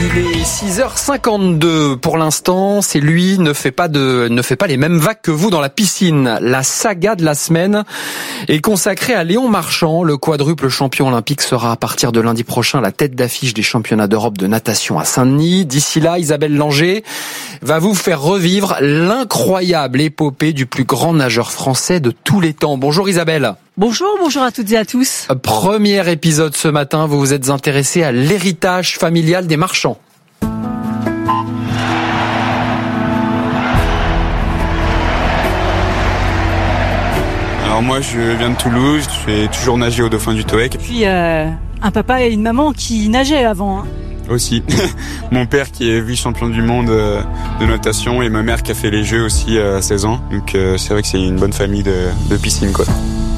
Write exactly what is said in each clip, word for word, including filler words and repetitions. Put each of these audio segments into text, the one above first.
Il est six heures cinquante-deux pour l'instant. C'est lui, ne fait pas de, ne fait pas les mêmes vagues que vous dans la piscine. La saga de la semaine est consacrée à Léon Marchand. Le quadruple champion olympique sera à partir de lundi prochain la tête d'affiche des championnats d'Europe de natation à Saint-Denis. D'ici là, Isabelle Langer va vous faire revivre l'incroyable épopée du plus grand nageur français de tous les temps. Bonjour Isabelle. Bonjour, bonjour à toutes et à tous. Premier épisode ce matin, vous vous êtes intéressé à l'héritage familial des Marchands. Alors moi je viens de Toulouse, j'ai toujours nagé au Dauphin du Toec. Et puis euh, un papa et une maman qui nageaient avant. Hein. Aussi. Mon père qui est vice-champion du monde de natation et ma mère qui a fait les Jeux aussi à seize ans. Donc c'est vrai que c'est une bonne famille de, de piscine quoi.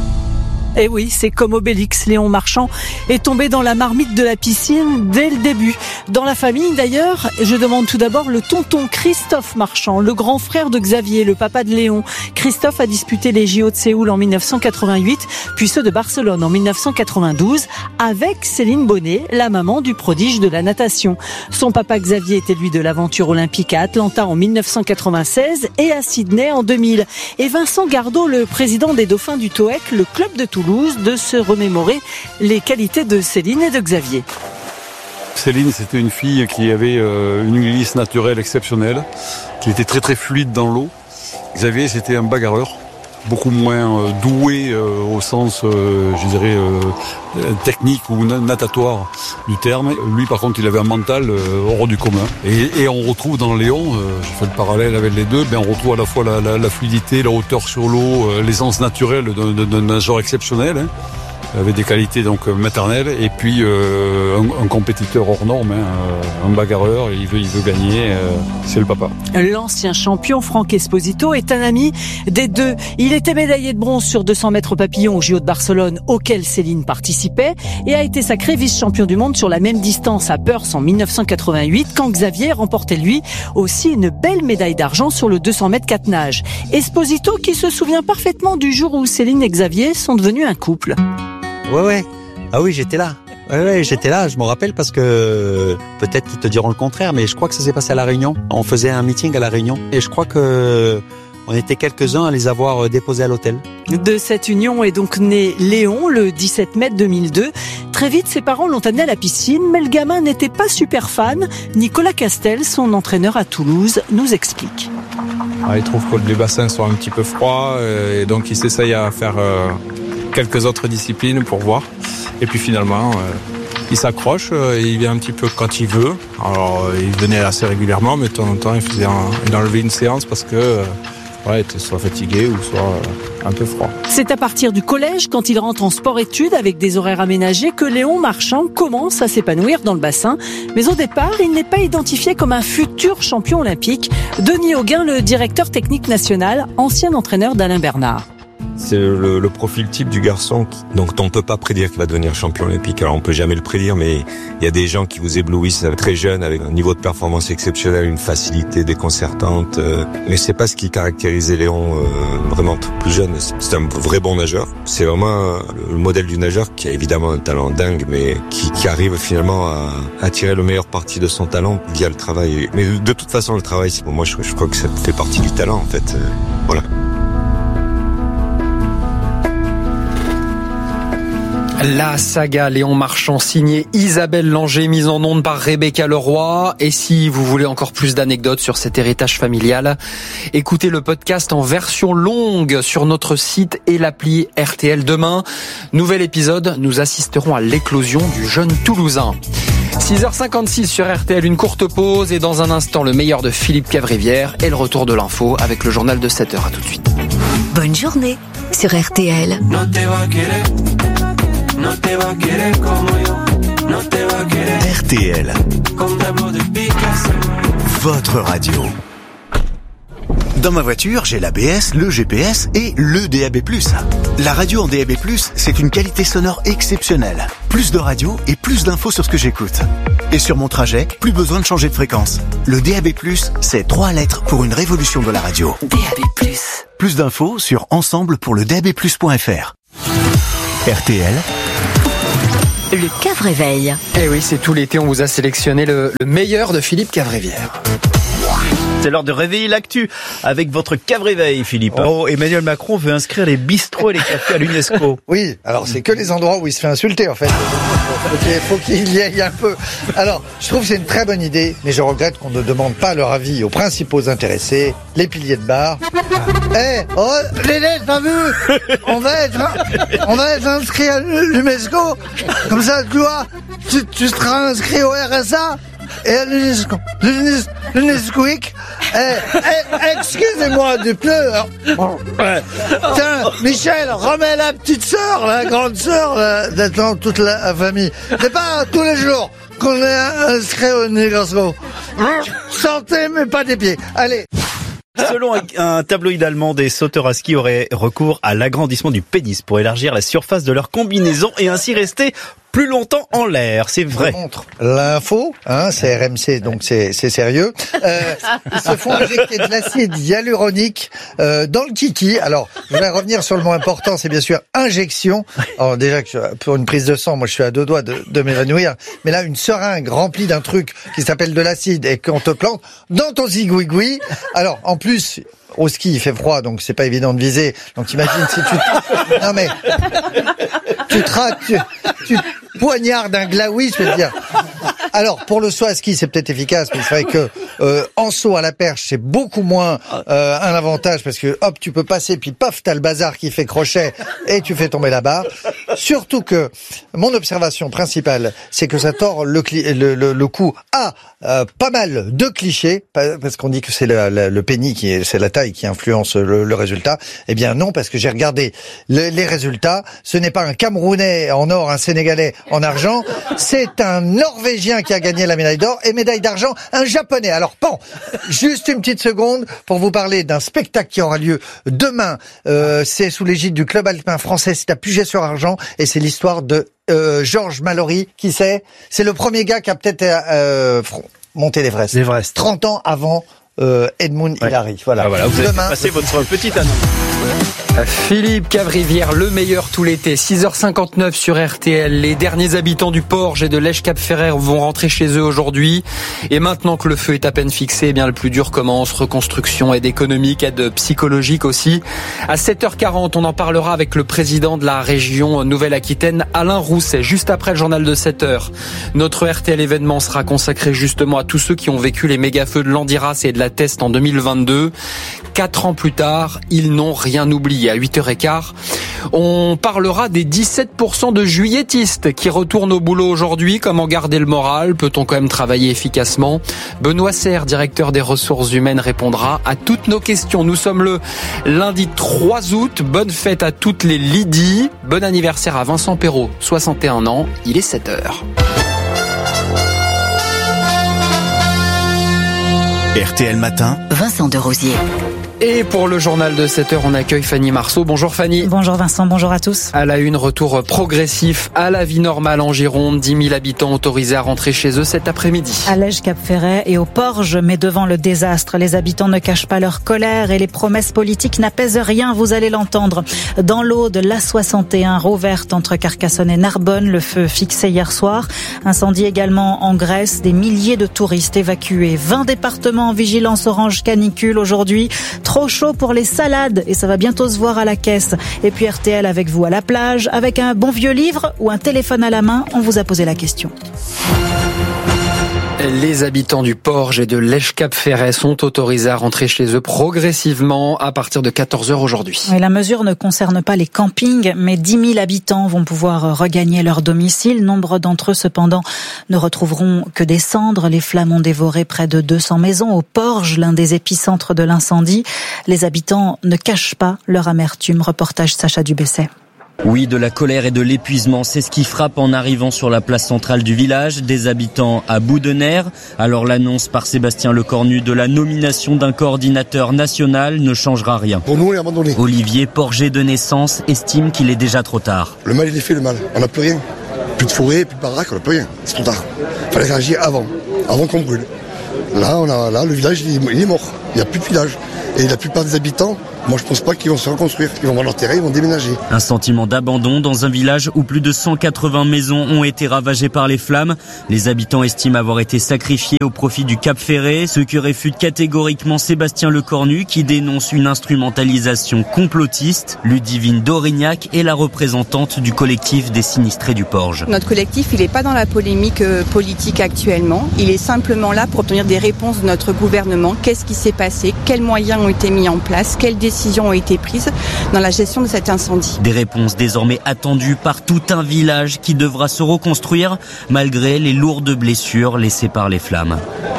Et oui, c'est comme Obélix, Léon Marchand est tombé dans la marmite de la piscine dès le début. Dans la famille d'ailleurs, je demande tout d'abord le tonton Christophe Marchand, le grand frère de Xavier, le papa de Léon. Christophe a disputé les J O de Séoul en dix-neuf cent quatre-vingt-huit, puis ceux de Barcelone en dix-neuf cent quatre-vingt-douze, avec Céline Bonnet, la maman du prodige de la natation. Son papa Xavier était lui de l'aventure olympique à Atlanta en dix-neuf cent quatre-vingt-seize et à Sydney en deux mille. Et Vincent Gardot, le président des Dauphins du Toec, le club de Toulouse, de se remémorer les qualités de Céline et de Xavier. Céline, c'était une fille qui avait une glisse naturelle exceptionnelle, qui était très très fluide dans l'eau. Xavier, c'était un bagarreur, beaucoup moins doué au sens, je dirais, technique ou natatoire du terme. Lui, par contre, il avait un mental hors du commun. Et, et on retrouve dans Léon, je fais le parallèle avec les deux, ben on retrouve à la fois la, la, la fluidité, la hauteur sur l'eau, l'essence naturelle d'un, d'un nageur exceptionnel, hein, avec des qualités donc maternelles, et puis euh, un, un compétiteur hors norme, hein, un bagarreur, il veut, il veut gagner, euh, c'est le papa. L'ancien champion Franck Esposito est un ami des deux. Il était médaillé de bronze sur deux cents mètres papillon au J O de Barcelone, auquel Céline participait, et a été sacré vice-champion du monde sur la même distance à Perth en dix-neuf cent quatre-vingt-huit, quand Xavier remportait lui aussi une belle médaille d'argent sur le deux cents mètres quatre nages. Esposito qui se souvient parfaitement du jour où Céline et Xavier sont devenus un couple. Ouais, ouais. Ah oui, j'étais là. Ouais, ouais, j'étais là, je m'en rappelle parce que peut-être qu'ils te diront le contraire, mais je crois que ça s'est passé à La Réunion. On faisait un meeting à La Réunion et je crois que on était quelques-uns à les avoir déposés à l'hôtel. De cette union est donc né Léon le dix-sept mai deux mille deux. Très vite, ses parents l'ont amené à la piscine, mais le gamin n'était pas super fan. Nicolas Castel, son entraîneur à Toulouse, nous explique. Ah, il trouve que les bassins sont un petit peu froids et donc il s'essaye à faire euh, quelques autres disciplines pour voir. Et puis finalement, euh, il s'accroche, euh, il vient un petit peu quand il veut. Alors euh, il venait assez régulièrement, mais de temps en temps il faisait un, il enlevait une séance parce que euh, ouais, il était soit fatigué ou soit euh, un peu froid. C'est à partir du collège, quand il rentre en sport-études avec des horaires aménagés, que Léon Marchand commence à s'épanouir dans le bassin. Mais au départ, il n'est pas identifié comme un futur champion olympique. Denis Auguin, le directeur technique national, ancien entraîneur d'Alain Bernard. C'est le, le profil type du garçon qui, donc on ne peut pas prédire qu'il va devenir champion olympique. Alors on peut jamais le prédire, mais il y a des gens qui vous éblouissent très jeunes avec un niveau de performance exceptionnel, une facilité déconcertante. Euh, mais c'est pas ce qui caractérisait Léon euh, vraiment plus jeune. C'est un vrai bon nageur. C'est vraiment le modèle du nageur qui a évidemment un talent dingue, mais qui, qui arrive finalement à, à tirer le meilleur parti de son talent via le travail. Mais de toute façon, le travail, c'est, bon, moi je, je crois que ça fait partie du talent en fait. Euh, voilà. La saga Léon Marchand signée Isabelle Langer, mise en onde par Rebecca Leroy. Et si vous voulez encore plus d'anecdotes sur cet héritage familial, écoutez le podcast en version longue sur notre site et l'appli R T L. Demain, nouvel épisode, nous assisterons à l'éclosion du jeune Toulousain. six heures cinquante-six sur R T L, une courte pause et dans un instant le meilleur de Philippe Cavrivière et le retour de l'info avec le journal de sept heures. À tout de suite. Bonne journée sur R T L. R T L, votre radio. Dans ma voiture, j'ai l'A B S, le G P S et le D A B plus. La radio en D A B plus, c'est une qualité sonore exceptionnelle. Plus de radio et plus d'infos sur ce que j'écoute. Et sur mon trajet, plus besoin de changer de fréquence. Le D A B plus, c'est trois lettres pour une révolution de la radio. D A B plus. Plus d'infos sur ensemble pour le D A B plus point F R. R T L, le Cave-Réveil. Eh oui, c'est tout l'été, on vous a sélectionné le, le meilleur de Philippe Cavrivière. C'est l'heure de réveiller l'actu avec votre Cave-Réveil, Philippe. Oh, Emmanuel Macron veut inscrire les bistrots et les cafés à l'UNESCO. Oui, alors c'est que les endroits où il se fait insulter, en fait. Il faut qu'il y ait un peu. Alors, je trouve que c'est une très bonne idée, mais je regrette qu'on ne demande pas leur avis aux principaux intéressés, les piliers de bar. Eh, hey, oh, les lettres, t'as vu? On va être, on va être inscrit à l'UNESCO. Comme ça, tu vois, tu, tu seras inscrit au R S A. Et à l'UNESCO, l'UNESCO, eh, eh, excusez-moi du pleur. Tiens, Michel, remets la petite sœur, la grande sœur, d'attendre toute la famille. C'est pas tous les jours qu'on est inscrit au UNESCO. Santé, mais pas des pieds. Allez. Selon un, un tabloïd allemand, des sauteurs à ski auraient recours à l'agrandissement du pénis pour élargir la surface de leur combinaison et ainsi rester plus longtemps en l'air, c'est vrai. L'info, hein, c'est R M C, donc c'est c'est sérieux. Euh, ils se font injecter de l'acide hyaluronique euh, dans le kiki. Alors, je vais revenir sur le mot important, c'est bien sûr injection. Alors déjà, pour une prise de sang, moi je suis à deux doigts de, de m'évanouir. Mais là, une seringue remplie d'un truc qui s'appelle de l'acide et qu'on te plante dans ton zigouigoui. Alors, en plus... Au ski, il fait froid, donc c'est pas évident de viser. Donc t'imagines si tu... Non mais... Tu traques, tu, tu poignardes un glaoui, je veux dire. Alors, pour le saut à ski, c'est peut-être efficace, mais c'est vrai que euh, en saut à la perche, c'est beaucoup moins euh, un avantage, parce que hop, tu peux passer, puis paf, t'as le bazar qui fait crochet, et tu fais tomber la barre. Surtout que, mon observation principale, c'est que ça tord le, cli- le, le, le cou à euh, pas mal de clichés, parce qu'on dit que c'est le, le, le pénis, qui est, c'est la taille qui influence le, le résultat. Eh bien non, parce que j'ai regardé le, les résultats, ce n'est pas un Camerounais en or, un Sénégalais en argent, c'est un Norvégien qui a gagné la médaille d'or et médaille d'argent, un Japonais. Alors bon, juste une petite seconde pour vous parler d'un spectacle qui aura lieu demain. Euh, c'est sous l'égide du club alpin français, c'est à Puget-sur-Argent et c'est l'histoire de euh, Georges Mallory. Qui c'est? C'est le premier gars qui a peut-être euh, monté l'Everest. L'Everest. trente ans avant euh, Edmund ouais. Hillary. Voilà. Ah, voilà. Vous demain, avez passé votre petite annonce. Philippe Cavrivière, le meilleur tout l'été. six heures cinquante-neuf sur R T L. Les derniers habitants du Porge et de Lèche-Cap-Ferret vont rentrer chez eux aujourd'hui. Et maintenant que le feu est à peine fixé, eh bien le plus dur commence. Reconstruction, aide économique, aide psychologique aussi. À sept heures quarante, on en parlera avec le président de la région Nouvelle-Aquitaine, Alain Rousset, juste après le journal de sept heures. Notre R T L événement sera consacré justement à tous ceux qui ont vécu les méga-feux de Landiras et de la Teste en deux mille vingt-deux. Quatre ans plus tard, ils n'ont rien oublié. À huit heures quinze, on parlera des dix-sept pour cent de juilletistes qui retournent au boulot aujourd'hui. Comment garder le moral? Peut-on quand même travailler efficacement? Benoît Serre, directeur des ressources humaines, répondra à toutes nos questions. Nous sommes le lundi trois août. Bonne fête à toutes les Lydie. Bon anniversaire à Vincent Perrault, soixante et un ans. Il est sept heures. R T L Matin, Vincent Derosier. Et pour le journal de sept heures, on accueille Fanny Marceau. Bonjour Fanny. Bonjour Vincent, bonjour à tous. À la une, retour progressif à la vie normale en Gironde. dix mille habitants autorisés à rentrer chez eux cet après-midi. À Lèche-Cap-Ferret et au Porge, mais devant le désastre, les habitants ne cachent pas leur colère et les promesses politiques n'apaisent rien, vous allez l'entendre. Dans l'eau de l'A soixante et un, rouverte entre Carcassonne et Narbonne, le feu fixé hier soir. Incendie également en Grèce, des milliers de touristes évacués. vingt départements en vigilance orange canicule aujourd'hui. Trop chaud pour les salades et ça va bientôt se voir à la caisse. Et puis R T L avec vous à la plage, avec un bon vieux livre ou un téléphone à la main, on vous a posé la question. Les habitants du Porge et de Lèche-Cap-Ferret sont autorisés à rentrer chez eux progressivement à partir de quatorze heures aujourd'hui. Et la mesure ne concerne pas les campings, mais dix mille habitants vont pouvoir regagner leur domicile. Nombre d'entre eux, cependant, ne retrouveront que des cendres. Les flammes ont dévoré près de deux cents maisons au Porge, l'un des épicentres de l'incendie. Les habitants ne cachent pas leur amertume. Reportage Sacha Dubesset. Oui, de la colère et de l'épuisement, c'est ce qui frappe en arrivant sur la place centrale du village. Des habitants à bout de nerfs. Alors l'annonce par Sébastien Lecornu de la nomination d'un coordinateur national ne changera rien. Pour nous, on est abandonné. Olivier, porger de naissance, estime qu'il est déjà trop tard. Le mal, il est fait, le mal. On n'a plus rien. Plus de forêt, plus de baraque, on n'a plus rien. C'est trop tard. Il fallait réagir avant, avant qu'on brûle. Là, on a, là, le village, il est mort. Il n'y a plus de village. Et la plupart des habitants Moi, je pense pas qu'ils vont se reconstruire. Ils vont vendre leur terrain, ils vont déménager. Un sentiment d'abandon dans un village où plus de cent quatre-vingts maisons ont été ravagées par les flammes. Les habitants estiment avoir été sacrifiés au profit du Cap Ferré, ce que réfute catégoriquement Sébastien Lecornu, qui dénonce une instrumentalisation complotiste. Ludivine Dorignac est la représentante du collectif des sinistrés du Porge. Notre collectif, il n'est pas dans la polémique politique actuellement. Il est simplement là pour obtenir des réponses de notre gouvernement. Qu'est-ce qui s'est passé? Quels moyens ont été mis en place? Quelles décisions ont été prises dans la gestion de cet incendie? Des réponses désormais attendues par tout un village qui devra se reconstruire malgré les lourdes blessures laissées par les flammes.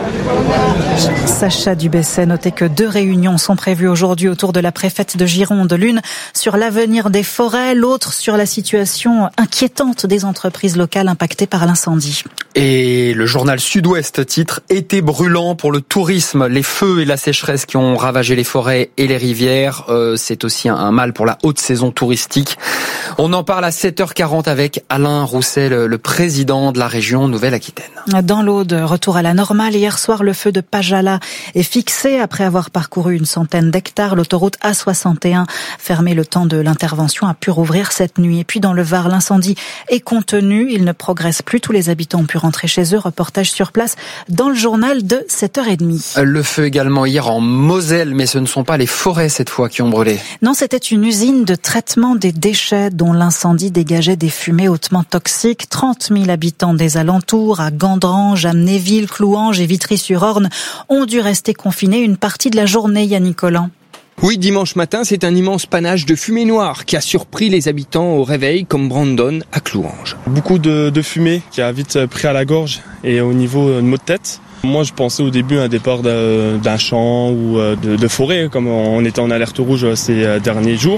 Sacha Dubesset, notez que deux réunions sont prévues aujourd'hui autour de la préfète de Gironde. L'une sur l'avenir des forêts, l'autre sur la situation inquiétante des entreprises locales impactées par l'incendie. Et le journal Sud-Ouest titre « Été brûlant pour le tourisme ». Les feux et la sécheresse qui ont ravagé les forêts et les rivières, euh, c'est aussi un, un mal pour la haute saison touristique. On en parle à sept heures quarante avec Alain Roussel, le président de la région Nouvelle-Aquitaine. Dans l'Aude, retour à la normale. Hier soir, le feu de Pajala est fixé après avoir parcouru une centaine d'hectares. L'autoroute A soixante et un, fermée le temps de l'intervention, a pu rouvrir cette nuit. Et puis dans le Var, l'incendie est contenu. Il ne progresse plus. Tous les habitants ont pu rentrer chez eux. Reportage sur place dans le journal de sept heures trente. Le feu également hier en Moselle, mais ce ne sont pas les forêts cette fois qui ont brûlé. Non, c'était une usine de traitement des déchets dont l'incendie dégageait des fumées hautement toxiques. trente mille habitants des alentours, à Gandrange, Amnéville, Clouange et Vitry-sur-Orne, ont dû rester confinés une partie de la journée, Yannick Collant. Oui, dimanche matin, c'est un immense panache de fumée noire qui a surpris les habitants au réveil, comme Brandon à Clouange. Beaucoup de, de fumée qui a vite pris à la gorge et au niveau de maux de tête. Moi, je pensais au début à un départ d'un champ ou de, de forêt, comme on était en alerte rouge ces derniers jours.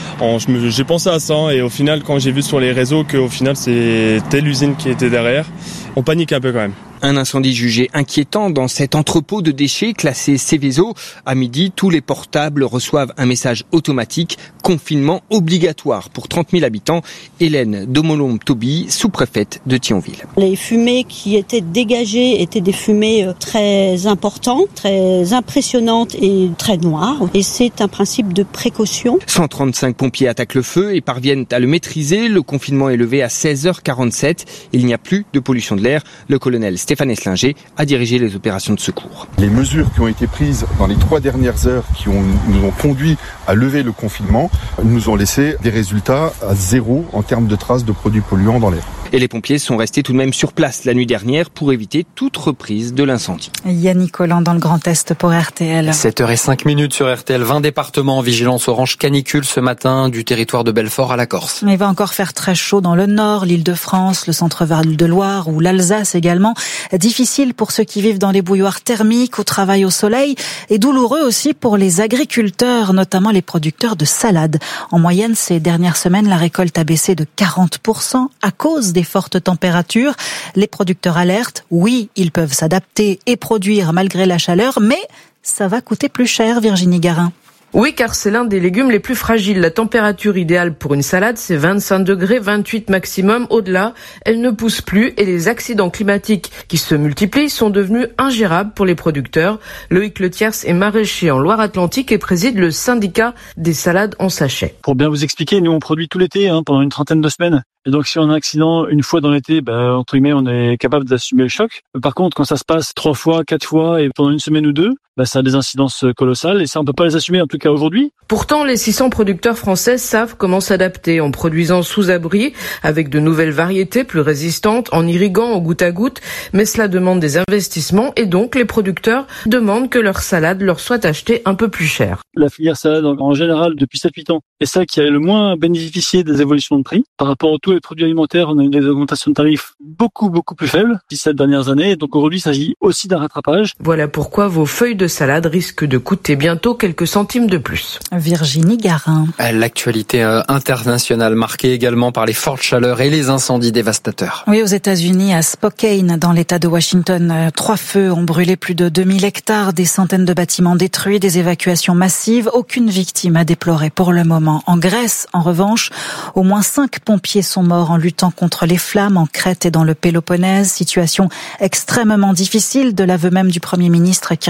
J'ai pensé à ça et au final, quand j'ai vu sur les réseaux qu'au final, c'était l'usine qui était derrière, on panique un peu quand même. Un incendie jugé inquiétant dans cet entrepôt de déchets classé Seveso. À midi, tous les portables reçoivent un message automatique, confinement obligatoire pour trente mille habitants. Hélène Domolombe-Toby, sous-préfète de Thionville. Les fumées qui étaient dégagées étaient des fumées très importantes, très impressionnantes et très noires. Et c'est un principe de précaution. cent trente-cinq pompiers attaquent le feu et parviennent à le maîtriser. Le confinement est levé à seize heures quarante-sept. Il n'y a plus de pollution de l'air. Le colonel Stéphane Eslinger a dirigé les opérations de secours. Les mesures qui ont été prises dans les trois dernières heures qui ont, nous ont conduit à lever le confinement nous ont laissé des résultats à zéro en termes de traces de produits polluants dans l'air. Et les pompiers sont restés tout de même sur place la nuit dernière pour éviter toute reprise de l'incendie. Yannick Collant dans le Grand Est pour R T L. sept heures cinq sur R T L. vingt départements en vigilance orange canicule ce matin, du territoire de Belfort à la Corse. Il va encore faire très chaud dans le nord, l'Île-de-France, le centre-val de Loire ou l'Alsace également. Difficile pour ceux qui vivent dans les bouilloires thermiques, au travail au soleil, et douloureux aussi pour les agriculteurs, notamment les producteurs de salades. En moyenne, ces dernières semaines, la récolte a baissé de quarante pour cent à cause des fortes températures. Les producteurs alertent, oui, ils peuvent s'adapter et produire malgré la chaleur, mais ça va coûter plus cher, Virginie Garin. Oui, car c'est l'un des légumes les plus fragiles. La température idéale pour une salade, c'est vingt-cinq degrés, vingt-huit maximum. Au-delà, elle ne pousse plus et les accidents climatiques qui se multiplient sont devenus ingérables pour les producteurs. Loïc Letiers est maraîcher en Loire-Atlantique et préside le syndicat des salades en sachet. Pour bien vous expliquer, nous on produit tout l'été hein, pendant une trentaine de semaines. Et donc si on a un accident une fois dans l'été, bah, entre guillemets, on est capable d'assumer le choc. Par contre, quand ça se passe trois fois, quatre fois et pendant une semaine ou deux, bah, ça a des incidences colossales et ça on peut pas les assumer en tout cas aujourd'hui. Pourtant, les six cents producteurs français savent comment s'adapter en produisant sous abri avec de nouvelles variétés plus résistantes, en irriguant au goutte à goutte. Mais cela demande des investissements et donc les producteurs demandent que leur salade leur soit achetée un peu plus cher. La filière salade en général depuis sept huit ans est celle qui a le moins bénéficié des évolutions de prix. Par rapport à tous les produits alimentaires, on a eu des augmentations de tarifs beaucoup beaucoup plus faibles ces sept dernières années. Donc aujourd'hui, il s'agit aussi d'un rattrapage. Voilà pourquoi vos feuilles de salade risquent de coûter bientôt quelques centimes de plus. Virginie Garin. L'actualité internationale marquée également par les fortes chaleurs et les incendies dévastateurs. Oui, aux États-Unis, à Spokane, dans l'État de Washington, trois feux ont brûlé plus de deux mille hectares, des centaines de bâtiments détruits, des évacuations massives. Aucune victime à déplorer pour le moment. En Grèce, en revanche, au moins cinq pompiers sont morts en luttant contre les flammes en Crète et dans le Péloponnèse. Situation extrêmement difficile de l'aveu même du Premier ministre Kyriakos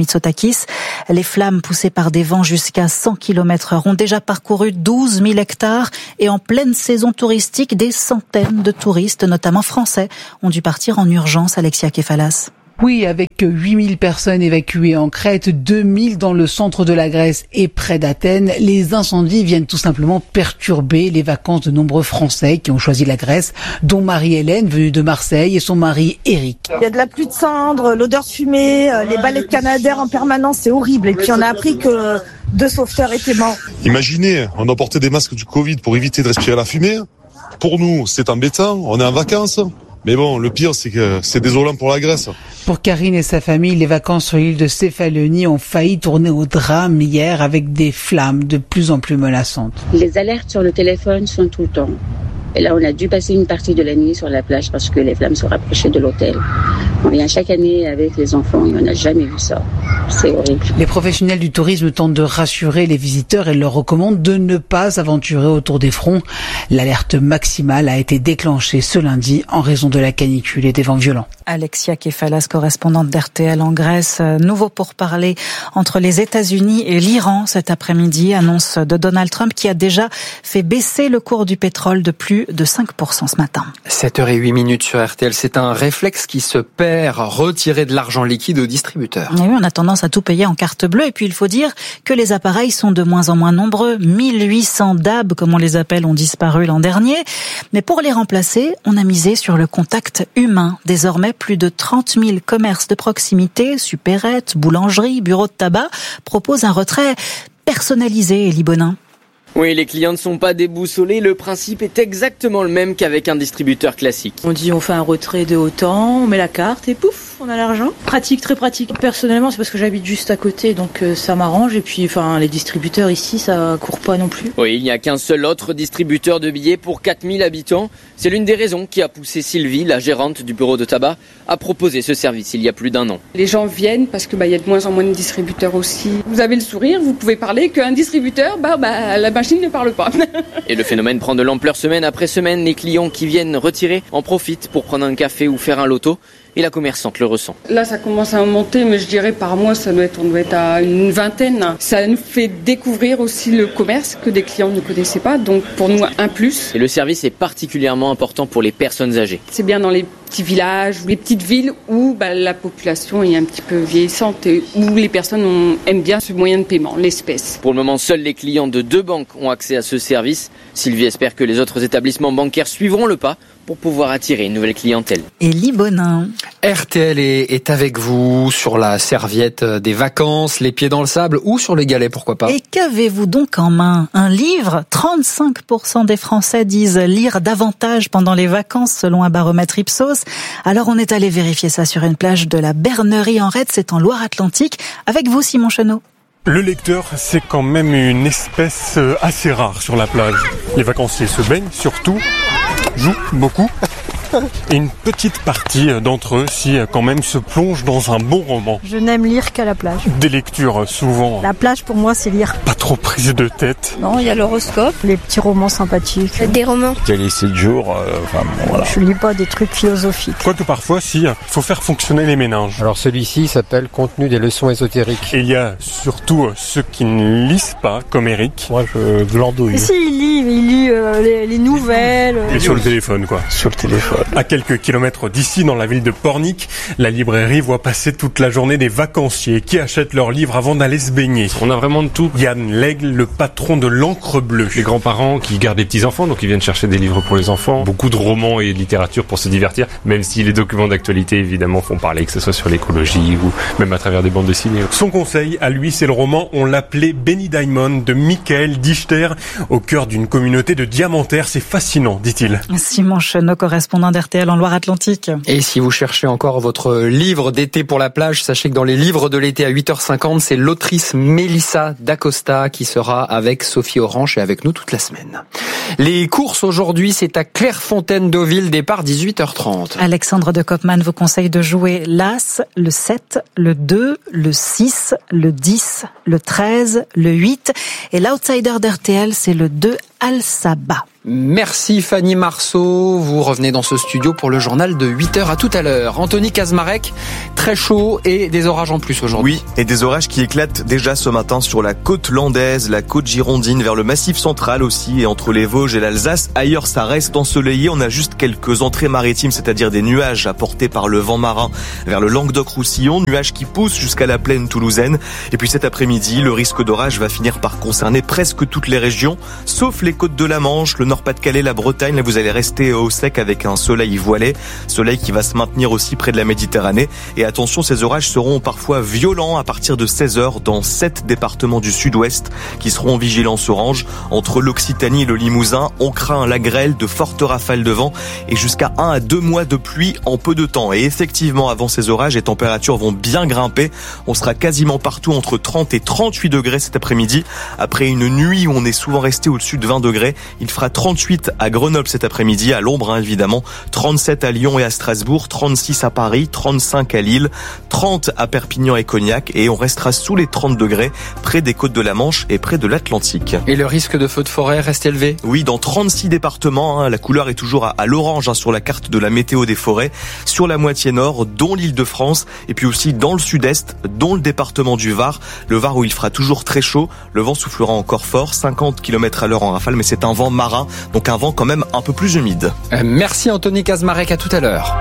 Mitsotakis. Les flammes poussées par des vents jusqu'à cent kilomètres heure ont déjà parcouru douze mille hectares et en pleine saison touristique, des centaines de touristes, notamment français, ont dû partir en urgence. Alexia Kefalas. Oui, avec huit mille personnes évacuées en Crète, deux mille dans le centre de la Grèce et près d'Athènes, les incendies viennent tout simplement perturber les vacances de nombreux Français qui ont choisi la Grèce, dont Marie-Hélène, venue de Marseille, et son mari Eric. Il y a de la pluie de cendres, l'odeur de fumée, les balais de Canadair en permanence, c'est horrible. Et puis on a appris que deux sauveteurs étaient morts. Imaginez, on a porté des masques du Covid pour éviter de respirer la fumée. Pour nous, c'est embêtant, on est en vacances. Mais bon, le pire, c'est que c'est désolant pour la Grèce. Pour Karine et sa famille, les vacances sur l'île de Céphalonie ont failli tourner au drame hier avec des flammes de plus en plus menaçantes. Les alertes sur le téléphone sont tout le temps. Et là, on a dû passer une partie de la nuit sur la plage parce que les flammes se rapprochaient de l'hôtel. On vient chaque année avec les enfants et on n'a jamais vu ça. C'est horrible. Les professionnels du tourisme tentent de rassurer les visiteurs et leur recommandent de ne pas s'aventurer autour des fronts. L'alerte maximale a été déclenchée ce lundi en raison de la canicule et des vents violents. Alexia Kefalas, correspondante d'R T L en Grèce. Nouveau pourparlers entre les États-Unis et l'Iran cet après-midi. Annonce de Donald Trump qui a déjà fait baisser le cours du pétrole de plus de cinq pour cent ce matin. sept heures zéro huit minutes sur R T L. C'est un réflexe qui se perd. Retirer de l'argent liquide aux distributeurs. Et oui, on a tendance à tout payer en carte bleue. Et puis, il faut dire que les appareils sont de moins en moins nombreux. mille huit cents D A B, comme on les appelle, ont disparu l'an dernier. Mais pour les remplacer, on a misé sur le contact humain. Désormais, plus de trente mille commerces de proximité, supérettes, boulangeries, bureaux de tabac, proposent un retrait personnalisé, Élie Bonin. Oui, les clients ne sont pas déboussolés. Le principe est exactement le même qu'avec un distributeur classique. On dit on fait un retrait de autant, on met la carte et pouf, on a l'argent. Pratique, très pratique. Personnellement, c'est parce que j'habite juste à côté, donc ça m'arrange. Et puis, enfin, les distributeurs ici, ça court pas non plus. Oui, il n'y a qu'un seul autre distributeur de billets pour quatre mille habitants. C'est l'une des raisons qui a poussé Sylvie, la gérante du bureau de tabac, à proposer ce service il y a plus d'un an. Les gens viennent parce que bah, y a de moins en moins de distributeurs aussi. Vous avez le sourire, vous pouvez parler, qu'un distributeur, bah, bah la machine ne parle pas. Et le phénomène prend de l'ampleur semaine après semaine. Les clients qui viennent retirer en profitent pour prendre un café ou faire un loto. Et la commerçante le ressent. Là, ça commence à monter, mais je dirais par mois, ça doit être, on doit être à une vingtaine. Ça nous fait découvrir aussi le commerce que des clients ne connaissaient pas. Donc, pour nous, un plus. Et le service est particulièrement important pour les personnes âgées. C'est bien dans les petits villages ou les petites villes où bah, la population est un petit peu vieillissante et où les personnes ont, aiment bien ce moyen de paiement, l'espèce. Pour le moment, seuls les clients de deux banques ont accès à ce service. Sylvie espère que les autres établissements bancaires suivront le pas pour pouvoir attirer une nouvelle clientèle. Élie Bonin. R T L est, est avec vous sur la serviette des vacances, les pieds dans le sable ou sur les galets, pourquoi pas. Et qu'avez-vous donc en main? Un livre? trente-cinq pour cent des Français disent lire davantage pendant les vacances selon un baromètre Ipsos. Alors on est allé vérifier ça sur une plage de la Bernerie en Rede, c'est en Loire-Atlantique. Avec vous Simon Chenot. Le lecteur, c'est quand même une espèce assez rare sur la plage. Les vacanciers se baignent, surtout, jouent beaucoup. Et une petite partie d'entre eux, si quand même, se plongent dans un bon roman. Je n'aime lire qu'à la plage. Des lectures souvent... La plage, pour moi, c'est lire. Pas trop prise de tête. Non, il y a l'horoscope, les petits romans sympathiques. Des romans. Il y a les sept jours, euh, enfin bon, voilà. Je lis pas des trucs philosophiques. Quoique parfois, si, il faut faire fonctionner les méninges. Alors celui-ci s'appelle Contenu des leçons ésotériques. Et il y a surtout ceux qui ne lisent pas, comme Eric. Moi, je glandouille. Mais si, il lit, il lit euh, les, les nouvelles. Et sur le téléphone, quoi. Sur le téléphone. À quelques kilomètres d'ici, dans la ville de Pornic, la librairie voit passer toute la journée des vacanciers qui achètent leurs livres avant d'aller se baigner. On a vraiment de tout. Yann L'Aigle, le patron de l'Encre Bleue. Les grands-parents qui gardent des petits-enfants, donc ils viennent chercher des livres pour les enfants. Beaucoup de romans et de littérature pour se divertir, même si les documents d'actualité, évidemment, font parler, que ce soit sur l'écologie ou même à travers des bandes dessinées. Son conseil, à lui, c'est le roman On l'appelait Benny Diamond de Michael Dichter, au cœur d'une communauté de diamantaires. C'est fascinant, dit-il. Simon Chenot, correspondant d'R T L en Loire-Atlantique. Et si vous cherchez encore votre livre d'été pour la plage, sachez que dans les livres de l'été à huit heures cinquante, c'est l'autrice Mélissa D'Acosta qui sera avec Sophie Orange et avec nous toute la semaine. Les courses aujourd'hui, c'est à Clairefontaine-Deauville, départ dix-huit heures trente. Alexandre de Koopman vous conseille de jouer l'As, le sept, le deux, le six, le dix, le treize, le huit. Et l'outsider d'R T L, c'est le deux Al Saba. Merci Fanny Marceau, vous revenez dans ce studio pour le journal de huit heures. À tout à l'heure. Anthony Kazmarek, très chaud et des orages en plus aujourd'hui. Oui, et des orages qui éclatent déjà ce matin sur la côte landaise, la côte girondine, vers le massif central aussi, et entre les Vosges et l'Alsace. Ailleurs, ça reste ensoleillé. On a juste quelques entrées maritimes, c'est-à-dire des nuages apportés par le vent marin vers le Languedoc-Roussillon, nuages qui poussent jusqu'à la plaine toulousaine. Et puis cet après-midi, le risque d'orage va finir par concerner presque toutes les régions, sauf les côtes de la Manche, le Nord-Pas-de-Calais, la Bretagne. Là, vous allez rester au sec avec un soleil voilé, soleil qui va se maintenir aussi près de la Méditerranée. Et attention, ces orages seront parfois violents à partir de seize heures dans sept départements du sud-ouest qui seront en vigilance orange. Entre l'Occitanie et le Limousin, on craint la grêle, de fortes rafales de vent et jusqu'à un à deux mois de pluie en peu de temps. Et effectivement, avant ces orages, les températures vont bien grimper. On sera quasiment partout entre trente et trente-huit degrés cet après-midi. Après une nuit où on est souvent resté au-dessus de vingt degrés, il fera trente-huit à Grenoble cet après-midi, à l'ombre hein, évidemment, trente-sept à Lyon et à Strasbourg, trente-six à Paris, trente-cinq à Lille, trente à Perpignan et Cognac, et on restera sous les trente degrés près des côtes de la Manche et près de l'Atlantique. Et le risque de feu de forêt reste élevé ? Oui, dans trente-six départements, hein, la couleur est toujours à, à l'orange hein, sur la carte de la météo des forêts, sur la moitié nord, dont l'Île-de-France, et puis aussi dans le sud-est, dont le département du Var, le Var où il fera toujours très chaud, le vent soufflera encore fort, cinquante kilomètres à l'heure en rafale, mais c'est un vent marin, donc un vent quand même un peu plus humide. Merci Anthony Kazmarek, à tout à l'heure.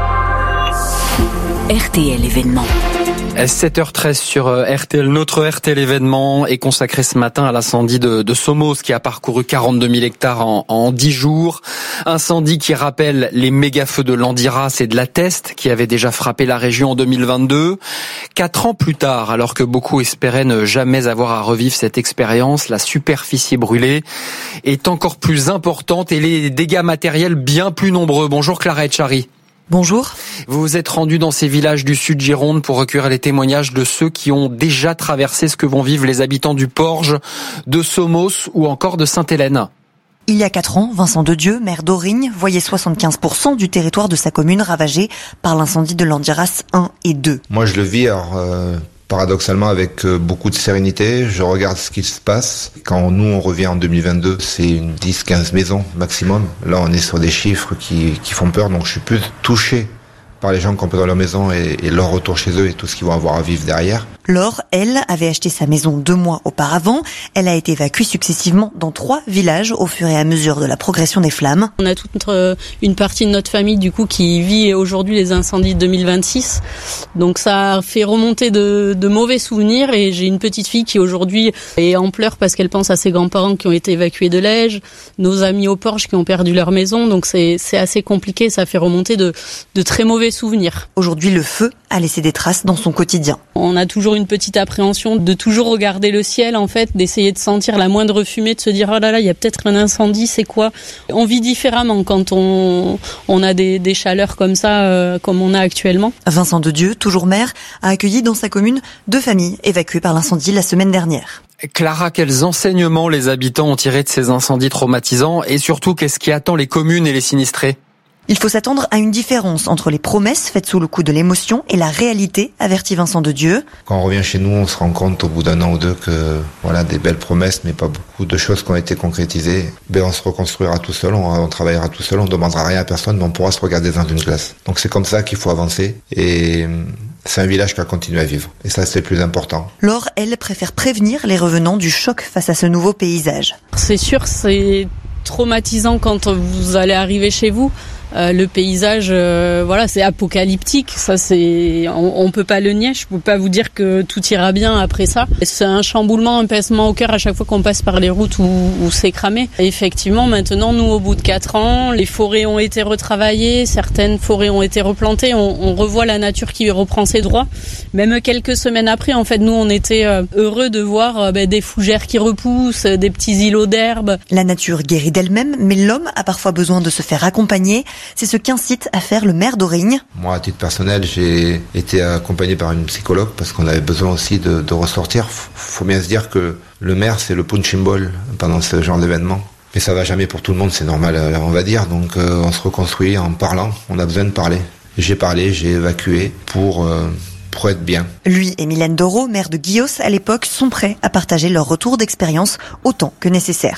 R T L événement. sept heures treize sur R T L. Notre R T L événement est consacré ce matin à l'incendie de, de Somos qui a parcouru quarante-deux mille hectares en, en dix jours. Incendie qui rappelle les méga-feux de Landiras et de la Teste qui avaient déjà frappé la région en deux mille vingt-deux. Quatre ans plus tard, alors que beaucoup espéraient ne jamais avoir à revivre cette expérience, la superficie brûlée est encore plus importante et les dégâts matériels bien plus nombreux. Bonjour Clara Etchari. Bonjour. Vous vous êtes rendu dans ces villages du sud Gironde pour recueillir les témoignages de ceux qui ont déjà traversé ce que vont vivre les habitants du Porge, de Somos ou encore de Sainte-Hélène. Il y a quatre ans, Vincent Dedieu, maire d'Aurigne, voyait soixante-quinze pour cent du territoire de sa commune ravagé par l'incendie de Landiras un et deux. Moi je le vis alors, euh, paradoxalement avec euh, beaucoup de sérénité. Je regarde ce qui se passe. Quand nous on revient en deux mille vingt-deux, c'est une dix quinze maisons maximum. Là on est sur des chiffres qui, qui font peur, donc je suis plus touché par les gens qui ont perdu leur maison et, et leur retour chez eux et tout ce qu'ils vont avoir à vivre derrière. Laure, elle, avait acheté sa maison deux mois auparavant. Elle a été évacuée successivement dans trois villages au fur et à mesure de la progression des flammes. On a toute notre, une partie de notre famille du coup qui vit aujourd'hui les incendies de deux mille vingt-six. Donc ça a fait remonter de, de mauvais souvenirs et j'ai une petite fille qui aujourd'hui est en pleurs parce qu'elle pense à ses grands-parents qui ont été évacués de Lège, nos amis au Porge qui ont perdu leur maison. Donc c'est, c'est assez compliqué, ça fait remonter de, de très mauvais souvenirs. Aujourd'hui, le feu a laissé des traces dans son quotidien. On a toujours une petite appréhension de toujours regarder le ciel, en fait, d'essayer de sentir la moindre fumée, de se dire « Oh là là, il y a peut-être un incendie, c'est quoi ?» On vit différemment quand on, on a des, des chaleurs comme ça, euh, comme on a actuellement. Vincent Dedieu, toujours maire, a accueilli dans sa commune deux familles évacuées par l'incendie la semaine dernière. Clara, quels enseignements les habitants ont tirés de ces incendies traumatisants et surtout, qu'est-ce qui attend les communes et les sinistrés ? Il faut s'attendre à une différence entre les promesses faites sous le coup de l'émotion et la réalité, avertit Vincent Dedieu. Quand on revient chez nous, on se rend compte au bout d'un an ou deux que voilà, des belles promesses, mais pas beaucoup de choses qui ont été concrétisées. Ben, on se reconstruira tout seul, on, on travaillera tout seul, on ne demandera rien à personne, mais on pourra se regarder dans une glace. Donc c'est comme ça qu'il faut avancer et c'est un village qui a continué à vivre. Et ça, c'est le plus important. Laure, elle, préfère prévenir les revenants du choc face à ce nouveau paysage. C'est sûr, c'est traumatisant quand vous allez arriver chez vous. Euh, le paysage, euh, voilà, c'est apocalyptique. Ça, c'est, on, on peut pas le nier. Je peux pas vous dire que tout ira bien après ça. C'est un chamboulement, un pincement au cœur à chaque fois qu'on passe par les routes où, où c'est cramé. Et effectivement, maintenant, nous, au bout de quatre ans, les forêts ont été retravaillées, certaines forêts ont été replantées. On, on revoit la nature qui reprend ses droits. Même quelques semaines après, en fait, nous, on était euh, heureux de voir euh, ben, des fougères qui repoussent, des petits îlots d'herbe. La nature guérit d'elle-même, mais l'homme a parfois besoin de se faire accompagner. C'est ce qu'incite à faire le maire d'Aurigne. Moi, à titre personnel, j'ai été accompagné par une psychologue parce qu'on avait besoin aussi de, de ressortir. Faut bien se dire que le maire, c'est le punching ball pendant ce genre d'événement. Mais ça va jamais pour tout le monde, c'est normal, on va dire. Donc, euh, on se reconstruit en parlant. On a besoin de parler. J'ai parlé, j'ai évacué pour euh, pour être bien. Lui et Mylène Doro, maire de Guillos à l'époque, sont prêts à partager leur retour d'expérience autant que nécessaire.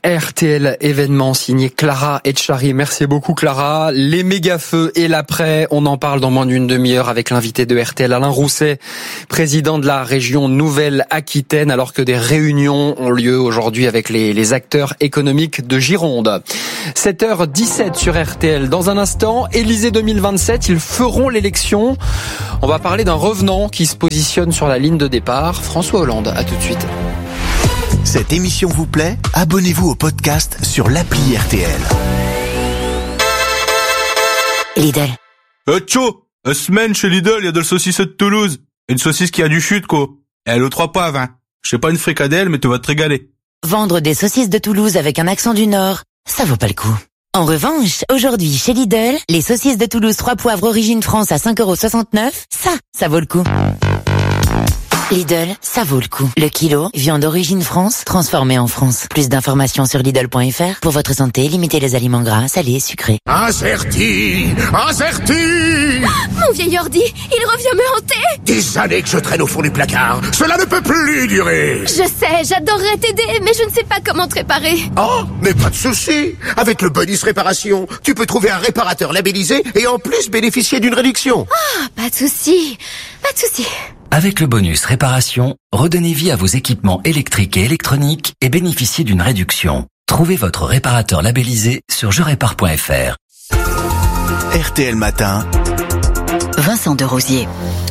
R T L événement signé Clara Etchari. Merci beaucoup Clara. Les méga-feux et l'après, on en parle dans moins d'une demi-heure avec l'invité de R T L, Alain Rousset, président de la région Nouvelle-Aquitaine, alors que des réunions ont lieu aujourd'hui avec les, les acteurs économiques de Gironde. sept heures dix-sept sur R T L. Dans un instant, Élysée deux mille vingt-sept, ils feront l'élection. On va parler d'un revenant qui se positionne sur la ligne de départ, François Hollande. À tout de suite. Cette émission vous plaît ? Abonnez-vous au podcast sur l'appli R T L. Lidl. Euh, tcho, une semaine chez Lidl, il y a de la saucisse de Toulouse. Une saucisse qui a du chute, quoi. Et elle est aux trois poivres, hein. Je sais pas une fricadelle, mais tu vas te régaler. Vendre des saucisses de Toulouse avec un accent du Nord, ça vaut pas le coup. En revanche, aujourd'hui, chez Lidl, les saucisses de Toulouse trois poivres origine France à cinq euros soixante-neuf, ça, ça vaut le coup. Lidl, ça vaut le coup. Le kilo, viande d'origine France, transformée en France. Plus d'informations sur Lidl point F R. Pour votre santé, limitez les aliments gras, salés, sucrés. Azerty, Azerty. Mon vieil ordi, il revient me hanter. Des années que je traîne au fond du placard. Cela ne peut plus durer. Je sais, j'adorerais t'aider, mais je ne sais pas comment te réparer. Oh, mais pas de souci. Avec le bonus réparation, tu peux trouver un réparateur labellisé et en plus bénéficier d'une réduction. Ah, pas de souci, pas de souci. Avec le bonus réparation, redonnez vie à vos équipements électriques et électroniques et bénéficiez d'une réduction. Trouvez votre réparateur labellisé sur je répare point F R. R T L Matin. Vincent Derosier.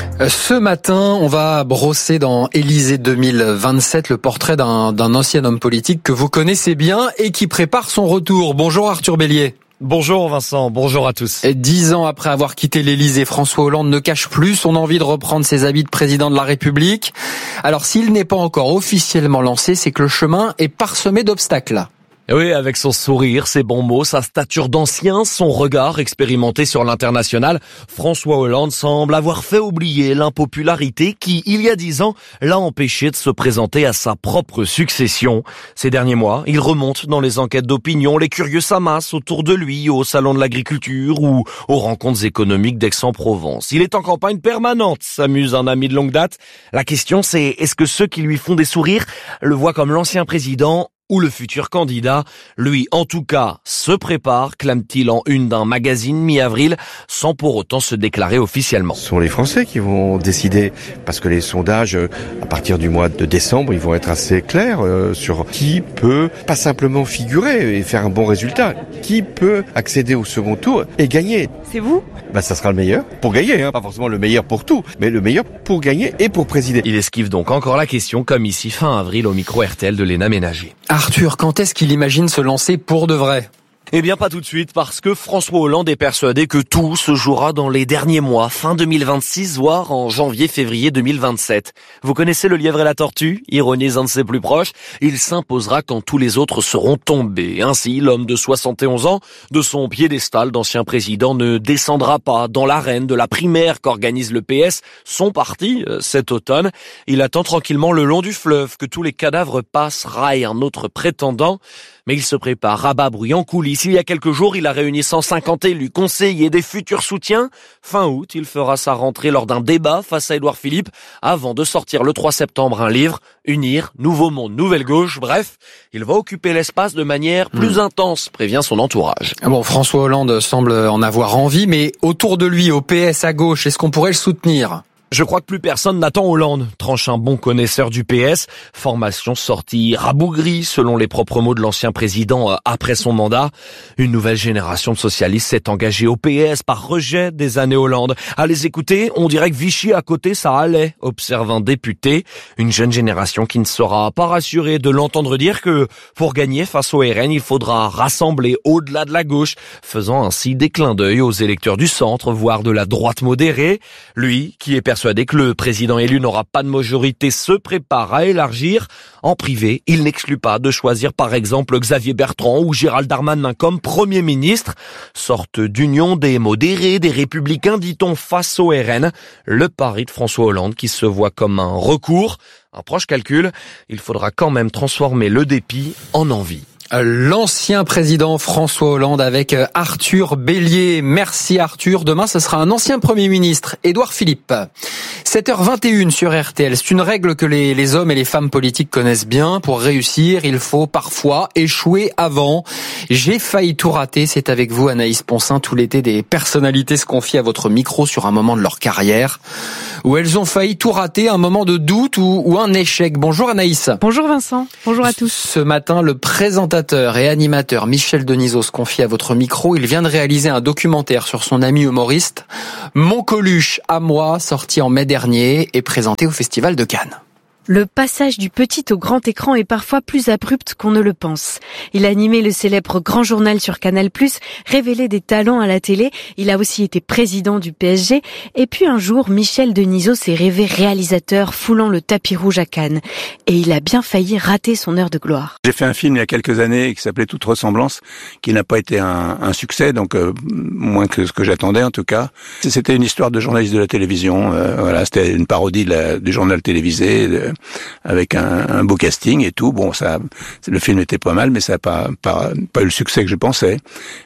Ce matin, on va brosser dans Élysée deux mille vingt-sept le portrait d'un, d'un ancien homme politique que vous connaissez bien et qui prépare son retour. Bonjour Arthur Bélier. Bonjour Vincent, bonjour à tous. Dix ans après avoir quitté l'Élysée, François Hollande ne cache plus son envie de reprendre ses habits de président de la République. Alors s'il n'est pas encore officiellement lancé, c'est que le chemin est parsemé d'obstacles. Oui, avec son sourire, ses bons mots, sa stature d'ancien, son regard expérimenté sur l'international, François Hollande semble avoir fait oublier l'impopularité qui, il y a dix ans, l'a empêché de se présenter à sa propre succession. Ces derniers mois, il remonte dans les enquêtes d'opinion, les curieux s'amassent autour de lui au salon de l'agriculture ou aux rencontres économiques d'Aix-en-Provence. Il est en campagne permanente, s'amuse un ami de longue date. La question c'est, est-ce que ceux qui lui font des sourires le voient comme l'ancien président ou le futur candidat? Lui, en tout cas, se prépare, clame-t-il en une d'un magazine mi-avril, sans pour autant se déclarer officiellement. Ce sont les Français qui vont décider, parce que les sondages, à partir du mois de décembre, ils vont être assez clairs euh, sur qui peut pas simplement figurer et faire un bon résultat, qui peut accéder au second tour et gagner. C'est vous ? Ben, ça sera le meilleur pour gagner, hein. Pas forcément le meilleur pour tout, mais le meilleur pour gagner et pour présider. Il esquive donc encore la question, comme ici fin avril au micro R T L de Léna Ménager. Arthur, quand est-ce qu'il imagine se lancer pour de vrai ? Eh bien pas tout de suite, parce que François Hollande est persuadé que tout se jouera dans les derniers mois, fin deux mille vingt-six, voire en janvier-février deux mille vingt-sept. Vous connaissez le lièvre et la tortue ? Ironise un de ses plus proches. Il s'imposera quand tous les autres seront tombés. Ainsi, l'homme de soixante et onze ans, de son piédestal d'ancien président, ne descendra pas dans l'arène de la primaire qu'organise le P S, son parti, cet automne. Il attend tranquillement le long du fleuve que tous les cadavres passent, raille un autre prétendant. Mais il se prépare, rabat bruit en coulisses. Il y a quelques jours, il a réuni cent cinquante élus, conseillers, des futurs soutiens. Fin août, il fera sa rentrée lors d'un débat face à Édouard Philippe, avant de sortir le trois septembre un livre, Unir, Nouveau Monde, Nouvelle Gauche. Bref, il va occuper l'espace de manière plus mmh. intense, prévient son entourage. Bon, François Hollande semble en avoir envie, mais autour de lui, au P S à gauche, est-ce qu'on pourrait le soutenir ? Je crois que plus personne n'attend Hollande, tranche un bon connaisseur du P S. Formation sortie rabougrie, selon les propres mots de l'ancien président après son mandat. Une nouvelle génération de socialistes s'est engagée au P S par rejet des années Hollande. À les écouter, on dirait que Vichy à côté, ça allait, observe un député. Une jeune génération qui ne sera pas rassurée de l'entendre dire que pour gagner face au R N, il faudra rassembler au-delà de la gauche, faisant ainsi des clins d'œil aux électeurs du centre, voire de la droite modérée. Lui, qui est persuadé que le président élu n'aura pas de majorité, se prépare à élargir. En privé, il n'exclut pas de choisir par exemple Xavier Bertrand ou Gérald Darmanin comme Premier ministre. Sorte d'union des modérés, des républicains, dit-on, face au R N. Le pari de François Hollande qui se voit comme un recours. Un proche calcul, il faudra quand même transformer le dépit en envie. L'ancien président François Hollande avec Arthur Bélier. Merci Arthur. Demain, ce sera un ancien Premier ministre, Édouard Philippe. sept heures vingt et une sur R T L. C'est une règle que les, les hommes et les femmes politiques connaissent bien. Pour réussir, il faut parfois échouer avant. J'ai failli tout rater. C'est avec vous, Anaïs Poncin. Tout l'été, des personnalités se confient à votre micro sur un moment de leur carrière où elles ont failli tout rater, un moment de doute ou, ou un échec. Bonjour Anaïs. Bonjour Vincent. Bonjour à tous. Ce matin, le présentateur et animateur Michel Denisot se confie à votre micro. Il vient de réaliser un documentaire sur son ami humoriste, Mon Coluche à moi, sorti en mai dernier et présenté au Festival de Cannes. Le passage du petit au grand écran est parfois plus abrupt qu'on ne le pense. Il a animé le célèbre Grand Journal sur Canal plus, révélé des talents à la télé. Il a aussi été président du P S G. Et puis un jour, Michel Denisot s'est rêvé réalisateur, foulant le tapis rouge à Cannes. Et il a bien failli rater son heure de gloire. J'ai fait un film il y a quelques années qui s'appelait Toute ressemblance, qui n'a pas été un, un succès, donc euh, moins que ce que j'attendais en tout cas. C'était une histoire de journaliste de la télévision. Euh, voilà, c'était une parodie de la, du journal télévisé. De, avec un, un beau casting et tout. Bon, ça, le film était pas mal, mais ça n'a pas, pas, pas eu le succès que je pensais.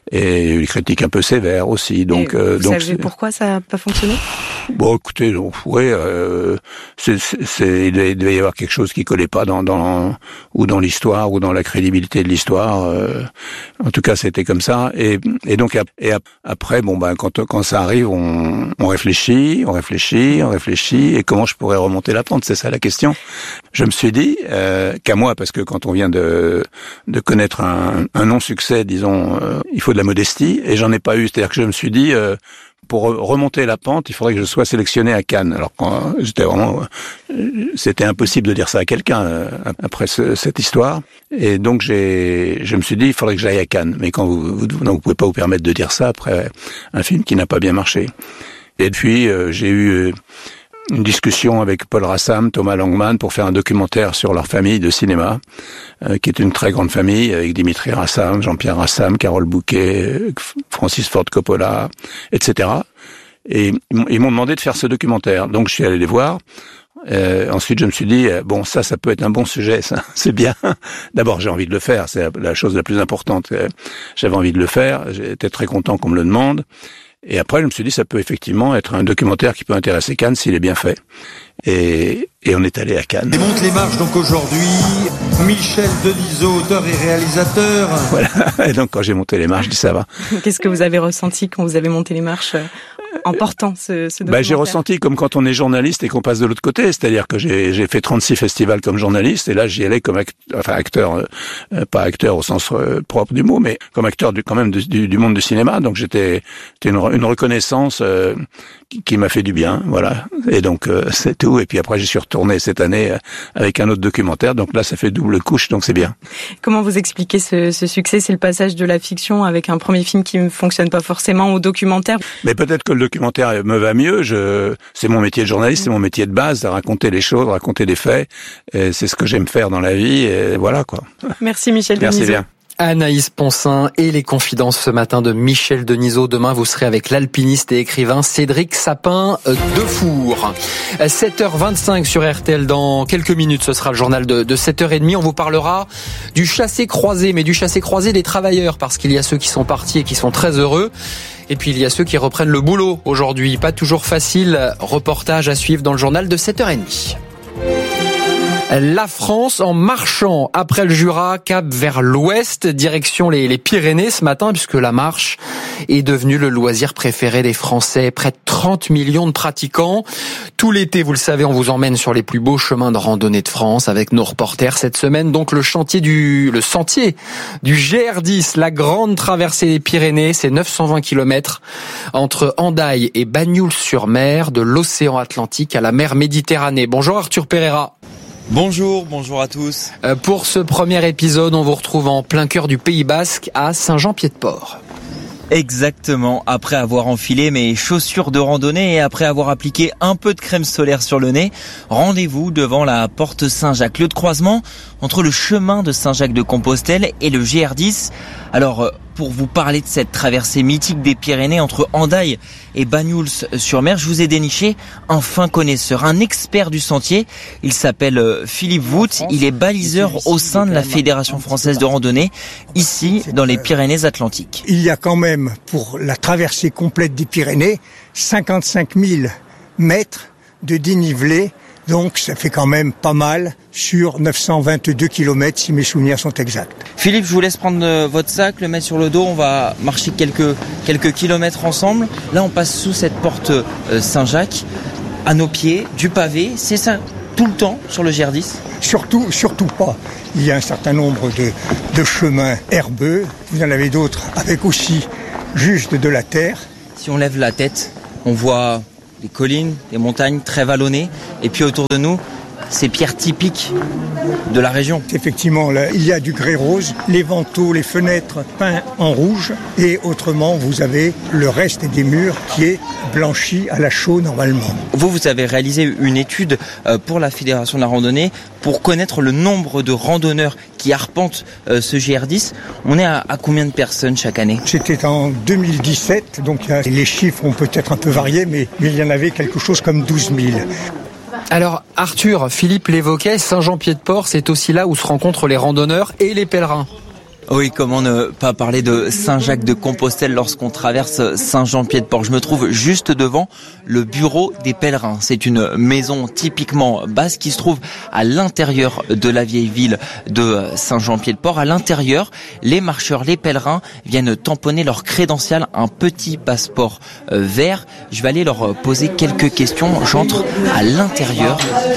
Et une critique un peu sévère aussi. Donc, et euh, vous donc savez pourquoi ça n'a pas fonctionné? Bon, écoutez, donc, ouais, euh, c'est, c'est, c'est, il devait y avoir quelque chose qui collait pas dans, dans ou dans l'histoire ou dans la crédibilité de l'histoire. Euh, en tout cas, c'était comme ça. Et, et donc, et après, bon, ben, quand, quand ça arrive, on, on réfléchit, on réfléchit, on réfléchit. Et comment je pourrais remonter la pente? C'est ça la question. Je me suis dit euh, qu'à moi, parce que quand on vient de de connaître un, un non-succès, disons, euh, il faut de la modestie, et j'en ai pas eu. C'est-à-dire que je me suis dit, euh, pour remonter la pente, il faudrait que je sois sélectionné à Cannes. Alors quand j'étais vraiment, c'était impossible de dire ça à quelqu'un euh, après ce, cette histoire. Et donc j'ai, je me suis dit, il faudrait que j'aille à Cannes. Mais quand vous, vous, donc vous pouvez pas vous permettre de dire ça après un film qui n'a pas bien marché. Et puis euh, j'ai eu euh, une discussion avec Paul Rassam, Thomas Langman, pour faire un documentaire sur leur famille de cinéma, euh, qui est une très grande famille, avec Dimitri Rassam, Jean-Pierre Rassam, Carole Bouquet, Francis Ford Coppola, et cetera. Et ils m'ont demandé de faire ce documentaire. Donc je suis allé les voir. Euh, ensuite, je me suis dit, bon, ça, ça peut être un bon sujet, ça, c'est bien. D'abord, j'ai envie de le faire, c'est la chose la plus importante. J'avais envie de le faire, j'étais très content qu'on me le demande. Et après, je me suis dit, ça peut effectivement être un documentaire qui peut intéresser Cannes s'il est bien fait. Et, et on est allé à Cannes. Et monte les marches donc aujourd'hui, Michel Denisot, auteur et réalisateur. Voilà, et donc quand j'ai monté les marches, je dis ça va. Qu'est-ce que vous avez ressenti quand vous avez monté les marches en portant ce, ce documentaire? Bah, j'ai ressenti comme quand on est journaliste et qu'on passe de l'autre côté, c'est-à-dire que j'ai, j'ai fait trente-six festivals comme journaliste, et là j'y allais comme acteur, enfin acteur, euh, pas acteur au sens euh, propre du mot, mais comme acteur du, quand même du, du, du monde du cinéma, donc j'étais, c'était une, une reconnaissance euh, qui, qui m'a fait du bien, voilà, et donc euh, c'est tout, et puis après j'y suis retourné cette année euh, avec un autre documentaire, donc là ça fait double couche, donc c'est bien. Comment vous expliquez ce, ce succès? C'est le passage de la fiction avec un premier film qui ne fonctionne pas forcément au documentaire? Mais peut-être que le documentaire me va mieux. Je, c'est mon métier de journaliste, c'est mon métier de base, de raconter les choses, raconter des faits. Et c'est ce que j'aime faire dans la vie. Et voilà quoi. Merci Michel Denisot. Merci bien. Anaïs Poncin et les confidences ce matin de Michel Denisot. Demain, vous serez avec l'alpiniste et écrivain Cédric Sapin-Defour. sept heures vingt-cinq sur R T L. Dans quelques minutes, ce sera le journal de, de sept heures trente. On vous parlera du chassé-croisé, mais du chassé-croisé des travailleurs, parce qu'il y a ceux qui sont partis et qui sont très heureux. Et puis il y a ceux qui reprennent le boulot aujourd'hui. Pas toujours facile. Reportage à suivre dans le journal de sept heures trente. La France en marchant après le Jura, cap vers l'ouest, direction les, les Pyrénées ce matin, puisque la marche est devenue le loisir préféré des Français. Près de trente millions de pratiquants. Tout l'été, vous le savez, on vous emmène sur les plus beaux chemins de randonnée de France avec nos reporters. Cette semaine, donc, le chantier du, le sentier du G R dix, la grande traversée des Pyrénées. C'est neuf cent vingt kilomètres entre Hendaye et Bagnoul-sur-Mer, de l'océan Atlantique à la mer Méditerranée. Bonjour Arthur Pereira. Bonjour, bonjour à tous. Euh, pour ce premier épisode, on vous retrouve en plein cœur du Pays Basque, à Saint-Jean-Pied-de-Port. Exactement, après avoir enfilé mes chaussures de randonnée et après avoir appliqué un peu de crème solaire sur le nez, rendez-vous devant la porte Saint-Jacques, lieu de croisement entre le chemin de Saint-Jacques-de-Compostelle et le G R dix. Alors, pour vous parler de cette traversée mythique des Pyrénées entre Hendaye et Banyuls-sur-Mer. Je vous ai déniché un fin connaisseur, un expert du sentier. Il s'appelle Philippe Vout. Il est baliseur au sein de la Fédération française de randonnée, ici dans les Pyrénées-Atlantiques. Il y a quand même, pour la traversée complète des Pyrénées, cinquante-cinq mille mètres de dénivelé. Donc ça fait quand même pas mal sur neuf cent vingt-deux kilomètres si mes souvenirs sont exacts. Philippe, je vous laisse prendre votre sac, le mettre sur le dos. On va marcher quelques, quelques kilomètres ensemble. Là, on passe sous cette porte Saint-Jacques. À nos pieds, du pavé. C'est ça tout le temps sur le G R dix ? Surtout, surtout pas. Il y a un certain nombre de, de chemins herbeux. Vous en avez d'autres avec aussi juste de la terre. Si on lève la tête, on voit des collines, des montagnes très vallonnées, et puis autour de nous, ces pierres typiques de la région. Effectivement, là, il y a du grès rose, les vantaux, les fenêtres peints en rouge, et autrement, vous avez le reste des murs qui est blanchi à la chaux normalement. Vous, vous avez réalisé une étude pour la Fédération de la randonnée pour connaître le nombre de randonneurs qui arpentent ce G R dix. On est à, à combien de personnes chaque année ? C'était en deux mille dix-sept, donc les chiffres ont peut-être un peu varié, mais, mais il y en avait quelque chose comme douze mille. Alors Arthur, Philippe l'évoquait, Saint-Jean-Pied-de-Port, c'est aussi là où se rencontrent les randonneurs et les pèlerins. Oui, comment ne pas parler de Saint-Jacques-de-Compostelle lorsqu'on traverse Saint-Jean-Pied-de-Port. Je me trouve juste devant le bureau des pèlerins. C'est une maison typiquement basque qui se trouve à l'intérieur de la vieille ville de Saint-Jean-Pied-de-Port. À l'intérieur, les marcheurs, les pèlerins viennent tamponner leur crédential, un petit passeport vert. Je vais aller leur poser quelques questions. J'entre à l'intérieur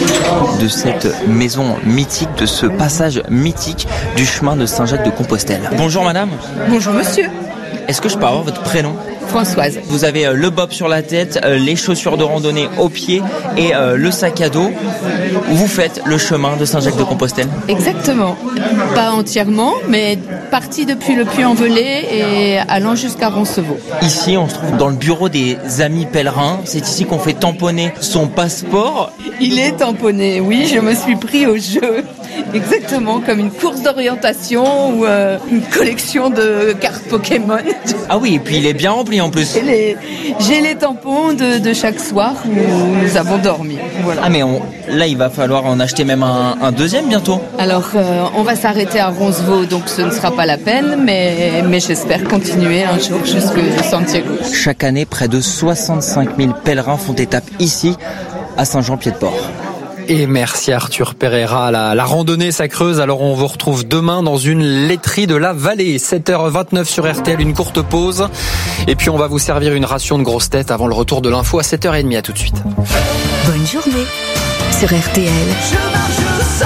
de cette maison mythique, de ce passage mythique du chemin de Saint-Jacques-de-Compostelle. Bonjour madame. Bonjour monsieur. Est-ce que je peux avoir votre prénom ? Françoise. Vous avez le bob sur la tête, les chaussures de randonnée aux pieds et le sac à dos. Vous faites le chemin de Saint-Jacques-de-Compostelle ? Exactement. Pas entièrement, mais parti depuis le Puy-en-Velay et allant jusqu'à Roncevaux. Ici, on se trouve dans le bureau des amis pèlerins. C'est ici qu'on fait tamponner son passeport. Il est tamponné, oui, je me suis pris au jeu. Exactement, comme une course d'orientation ou euh, une collection de cartes Pokémon. Ah oui, et puis il est bien rempli en plus. Et les, j'ai les tampons de, de chaque soir où nous avons dormi. Voilà. Ah mais on, là, il va falloir en acheter même un, un deuxième bientôt. Alors, euh, on va s'arrêter à Roncevaux, donc ce ne sera pas la peine, mais, mais j'espère continuer un jour jusqu'à Santiago. Chaque année, près de soixante-cinq mille pèlerins font étape ici, à Saint-Jean-Pied-de-Port. Et merci Arthur Pereira. La, la randonnée, ça creuse. Alors on vous retrouve demain dans une laiterie de la vallée. sept heures vingt-neuf sur R T L, une courte pause. Et puis on va vous servir une ration de grosses têtes avant le retour de l'info à sept heures trente. À tout de suite. Bonne journée sur R T L. Je marche seul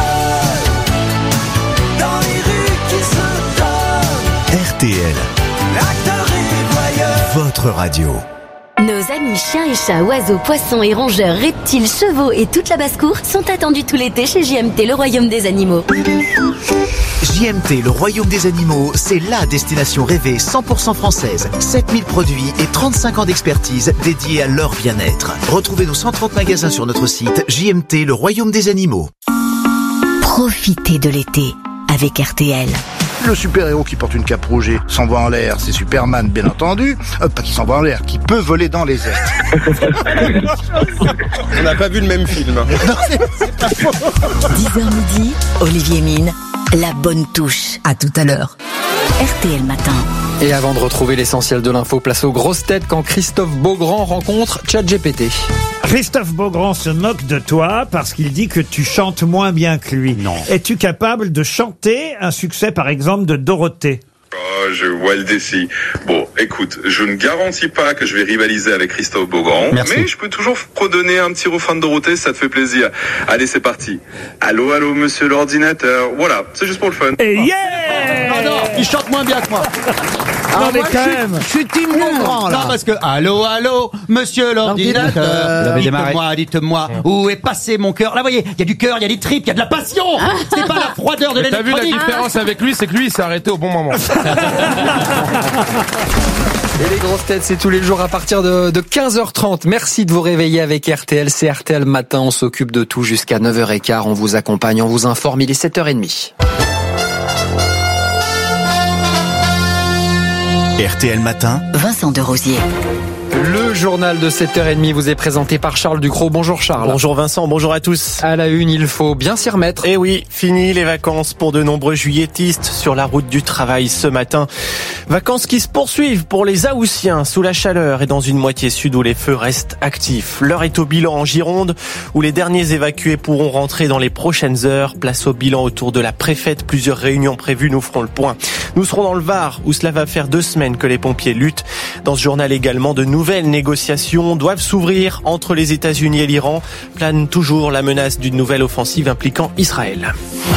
dans les rues qui se donnent. R T L. Acteur et voyeur. Votre radio. Nos amis chiens et chats, oiseaux, poissons et rongeurs, reptiles, chevaux et toute la basse-cour sont attendus tout l'été chez J M T, le royaume des animaux. J M T, le royaume des animaux, c'est la destination rêvée cent pour cent française. sept mille produits et trente-cinq ans d'expertise dédiés à leur bien-être. Retrouvez nos cent trente magasins sur notre site J M T, le royaume des animaux. Profitez de l'été avec R T L. Le super-héros qui porte une cape rouge et s'envoie en l'air, c'est Superman, bien entendu. Euh, pas qui s'envoie en l'air, qui peut voler dans les airs. On n'a pas vu le même film. Non, c'est, c'est pas faux. dix heures midi, Olivier Mine, la bonne touche. À tout à l'heure. R T L Matin. Et avant de retrouver l'essentiel de l'info, place aux grosses têtes quand Christophe Beaugrand rencontre ChatGPT. Christophe Beaugrand se moque de toi parce qu'il dit que tu chantes moins bien que lui. Non. Es-tu capable de chanter un succès, par exemple, de Dorothée ? Oh, je vois le défi. Bon, écoute, je ne garantis pas que je vais rivaliser avec Christophe Beaugrand, Merci. Mais je peux toujours redonner un petit refrain de Dorothée, ça te fait plaisir. Allez, c'est parti. Allô, allô, monsieur l'ordinateur. Voilà, c'est juste pour le fun. Et yeah Ah non, il chante moins bien que moi. Non, mais quand même. Je suis team Beaugrand, là. Non, parce que, allô, allô, monsieur l'ordinateur. Dites-moi, dites-moi, où est passé mon cœur? Là, vous voyez, il y a du cœur, il y a des tripes, il y a de la passion. C'est pas la froideur de l'électronique. T'as vu la différence avec lui, c'est que lui, il s'est arrêté au bon moment. Et les grosses têtes, c'est tous les jours à partir de, de quinze heures trente. Merci de vous réveiller avec R T L. C'est R T L Matin. On s'occupe de tout jusqu'à neuf heures quinze. On vous accompagne, on vous informe. Il est sept heures trente. R T L Matin, Vincent de Rosier. Le journal de sept heures trente vous est présenté par Charles Ducrot. Bonjour Charles. Bonjour Vincent, bonjour à tous. À la une, il faut bien s'y remettre. Eh oui, fini les vacances pour de nombreux juilletistes sur la route du travail ce matin. Vacances qui se poursuivent pour les Haussiens sous la chaleur et dans une moitié sud où les feux restent actifs. L'heure est au bilan en Gironde où les derniers évacués pourront rentrer dans les prochaines heures. Place au bilan autour de la préfète. Plusieurs réunions prévues, nous ferons le point. Nous serons dans le Var où cela va faire deux semaines que les pompiers luttent. Dans ce journal également, de nouvelles négociations doivent s'ouvrir entre les États-Unis et l'Iran. Plane toujours la menace d'une nouvelle offensive impliquant Israël.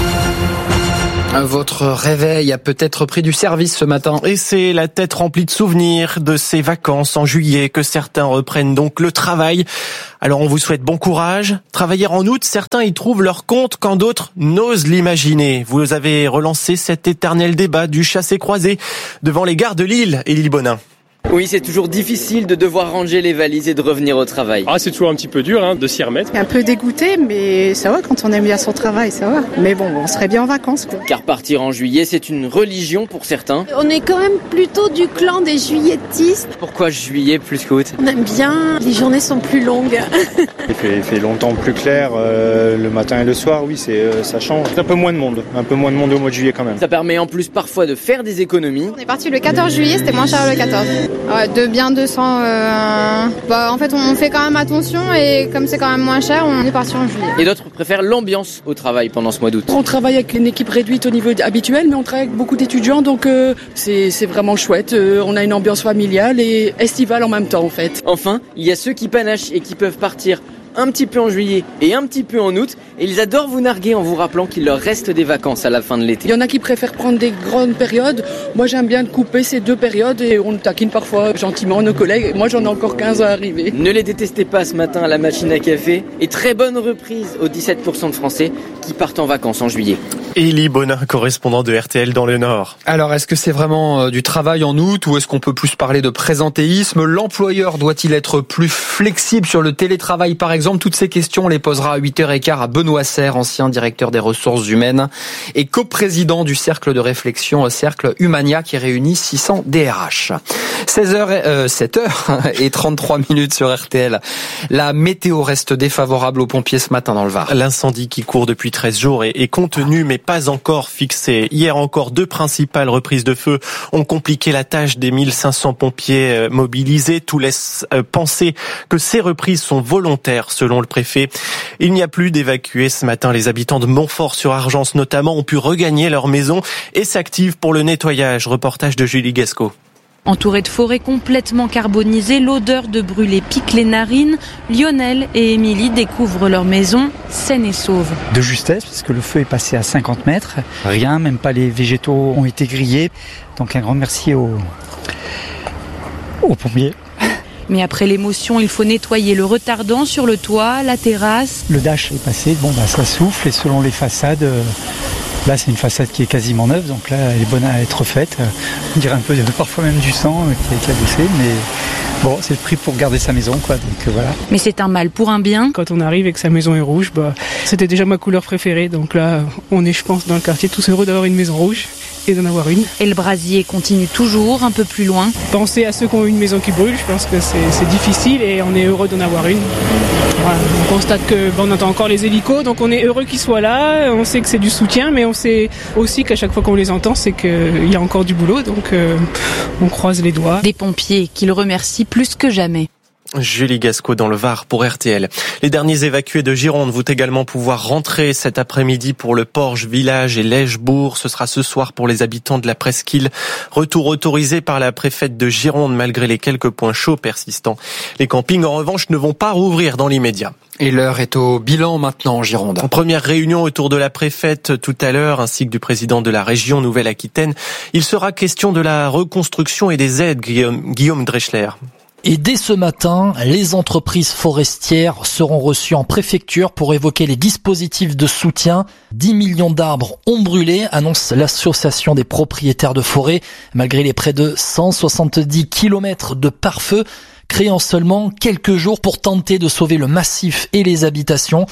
Votre réveil a peut-être pris du service ce matin. Et c'est la tête remplie de souvenirs de ces vacances en juillet que certains reprennent donc le travail. Alors on vous souhaite bon courage. Travailler en août, certains y trouvent leur compte quand d'autres n'osent l'imaginer. Vous avez relancé cet éternel débat du chassé-croisé devant les gares de Lille et Lille-Bonin. Oui, c'est toujours difficile de devoir ranger les valises et de revenir au travail. Ah, c'est toujours un petit peu dur hein, de s'y remettre. Un peu dégoûté, mais ça va quand on aime bien son travail, ça va. Mais bon, on serait bien en vacances, quoi. Car partir en juillet, c'est une religion pour certains. On est quand même plutôt du clan des juilletistes. Pourquoi juillet plus qu'août ? On aime bien, les journées sont plus longues. Il fait, il fait longtemps plus clair, euh, le matin et le soir, oui, c'est, euh, ça change. Un peu moins de monde, un peu moins de monde au mois de juillet quand même. Ça permet en plus parfois de faire des économies. On est parti le quatorze juillet, c'était moins cher le quatorze. Ouais, de bien deux cents. Euh... Bah, en fait, on fait quand même attention et comme c'est quand même moins cher, on est parti en juillet. Et d'autres préfèrent l'ambiance au travail pendant ce mois d'août. On travaille avec une équipe réduite au niveau habituel, mais on travaille avec beaucoup d'étudiants, donc euh, c'est, c'est vraiment chouette. Euh, on a une ambiance familiale et estivale en même temps, en fait. Enfin, il y a ceux qui panachent et qui peuvent partir un petit peu en juillet et un petit peu en août, et ils adorent vous narguer en vous rappelant qu'il leur reste des vacances à la fin de l'été. Il y en a qui préfèrent prendre des grandes périodes. Moi, j'aime bien couper ces deux périodes et on taquine parfois gentiment nos collègues. Moi, j'en ai encore quinze à arriver. Ne les détestez pas ce matin à la machine à café, et très bonne reprise aux dix-sept pour cent de Français qui partent en vacances en juillet. Élie Bonin, correspondant de R T L dans le Nord. Alors, est-ce que c'est vraiment du travail en août ou est-ce qu'on peut plus parler de présentéisme ? L'employeur doit-il être plus flexible sur le télétravail, par exemple ? Toutes ces questions, on les posera à huit heures quinze à Benoît Serre, ancien directeur des ressources humaines et coprésident du cercle de réflexion Cercle Humania qui réunit six cents D R H. seize heures, euh, sept heures et trente-trois minutes sur R T L. La météo reste défavorable aux pompiers ce matin dans le Var. L'incendie qui court depuis treize jours est, est contenu mais pas encore fixé. Hier encore, deux principales reprises de feu ont compliqué la tâche des mille cinq cents pompiers mobilisés. Tout laisse penser que ces reprises sont volontaires selon le préfet. Il n'y a plus d'évacués ce matin. Les habitants de Montfort-sur-Argence notamment ont pu regagner leur maison et s'activent pour le nettoyage. Reportage de Julie Gasco. Entourés de forêts complètement carbonisées, l'odeur de brûlé pique les narines. Lionel et Émilie découvrent leur maison saine et sauve. De justesse, parce que le feu est passé à cinquante mètres. Rien, même pas les végétaux ont été grillés. Donc un grand merci aux, aux pompiers. Mais après l'émotion, il faut nettoyer le retardant sur le toit, la terrasse. Le dash est passé, bon bah ça souffle et selon les façades, euh, là c'est une façade qui est quasiment neuve, donc là elle est bonne à être faite. On dirait un peu, parfois même du sang euh, qui a éclaboussé, mais bon c'est le prix pour garder sa maison quoi, donc euh, voilà. Mais c'est un mal pour un bien. Quand on arrive et que sa maison est rouge, bah, c'était déjà ma couleur préférée, donc là on est je pense dans le quartier tous heureux d'avoir une maison rouge. Et d'en avoir une. Et le brasier continue toujours un peu plus loin. Penser à ceux qui ont une maison qui brûle, je pense que c'est, c'est difficile et on est heureux d'en avoir une. Voilà. On constate que bon, on entend encore les hélicos, donc on est heureux qu'ils soient là. On sait que c'est du soutien, mais on sait aussi qu'à chaque fois qu'on les entend, c'est qu'il y a encore du boulot, donc euh, on croise les doigts. Des pompiers qui le remercient plus que jamais. Julie Gasco dans le Var pour R T L. Les derniers évacués de Gironde vont également pouvoir rentrer cet après-midi pour le Porge Village et Lèchebourg. Ce sera ce soir pour les habitants de la Presqu'île. Retour autorisé par la préfète de Gironde malgré les quelques points chauds persistants. Les campings en revanche ne vont pas rouvrir dans l'immédiat. Et l'heure est au bilan maintenant en Gironde. En première réunion autour de la préfète tout à l'heure ainsi que du président de la région Nouvelle-Aquitaine, il sera question de la reconstruction et des aides, Guillaume, Guillaume Dreschler. Et dès ce matin, les entreprises forestières seront reçues en préfecture pour évoquer les dispositifs de soutien. dix millions d'arbres ont brûlé, annonce l'association des propriétaires de forêt, malgré les près de cent soixante-dix kilomètres de pare-feu créés en seulement quelques jours pour tenter de sauver le massif et les habitations.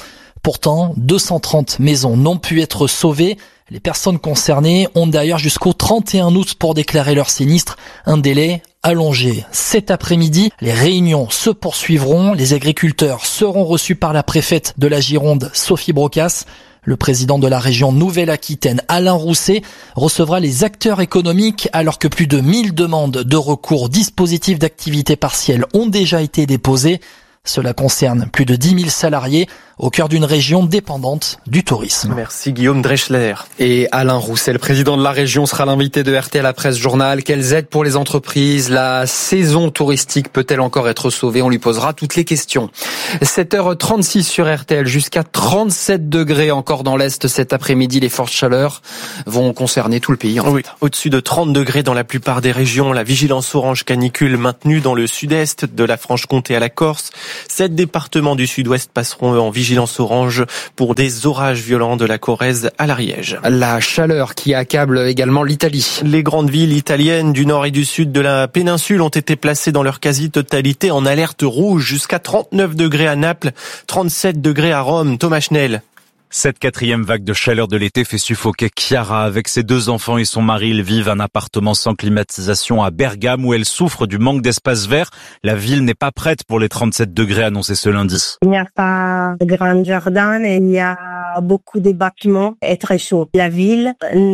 Pourtant, deux cent trente maisons n'ont pu être sauvées. Les personnes concernées ont d'ailleurs jusqu'au trente et un août pour déclarer leur sinistre, un délai allongé. Cet après-midi, les réunions se poursuivront. Les agriculteurs seront reçus par la préfète de la Gironde, Sophie Brocas. Le président de la région Nouvelle-Aquitaine, Alain Rousset, recevra les acteurs économiques alors que plus de mille demandes de recours dispositifs d'activité partielle ont déjà été déposées. Cela concerne plus de dix mille salariés au cœur d'une région dépendante du tourisme. Merci Guillaume Dreschler. Et Alain Rousset, le président de la région, sera l'invité de R T L à Presse Journal. Quelles aides pour les entreprises? La saison touristique peut-elle encore être sauvée? On lui posera toutes les questions. sept heures trente-six sur R T L, jusqu'à trente-sept degrés encore dans l'Est cet après-midi. Les fortes chaleurs vont concerner tout le pays. En oui, fait. Au-dessus de trente degrés dans la plupart des régions. La vigilance orange canicule maintenue dans le sud-est, de la Franche-Comté à la Corse. Sept départements du sud-ouest passeront en vigilance orange pour des orages violents de la Corrèze à l'Ariège. La chaleur qui accable également l'Italie. Les grandes villes italiennes du nord et du sud de la péninsule ont été placées dans leur quasi-totalité en alerte rouge, jusqu'à trente-neuf degrés à Naples, trente-sept degrés à Rome. Thomas Schnell. Cette quatrième vague de chaleur de l'été fait suffoquer Chiara. Avec ses deux enfants et son mari, ils vivent un appartement sans climatisation à Bergame où elle souffre du manque d'espace vert. La ville n'est pas prête pour les trente-sept degrés annoncés ce lundi. Il n'y a pas de grand jardin et il y a beaucoup de bâtiments et très chaud. La ville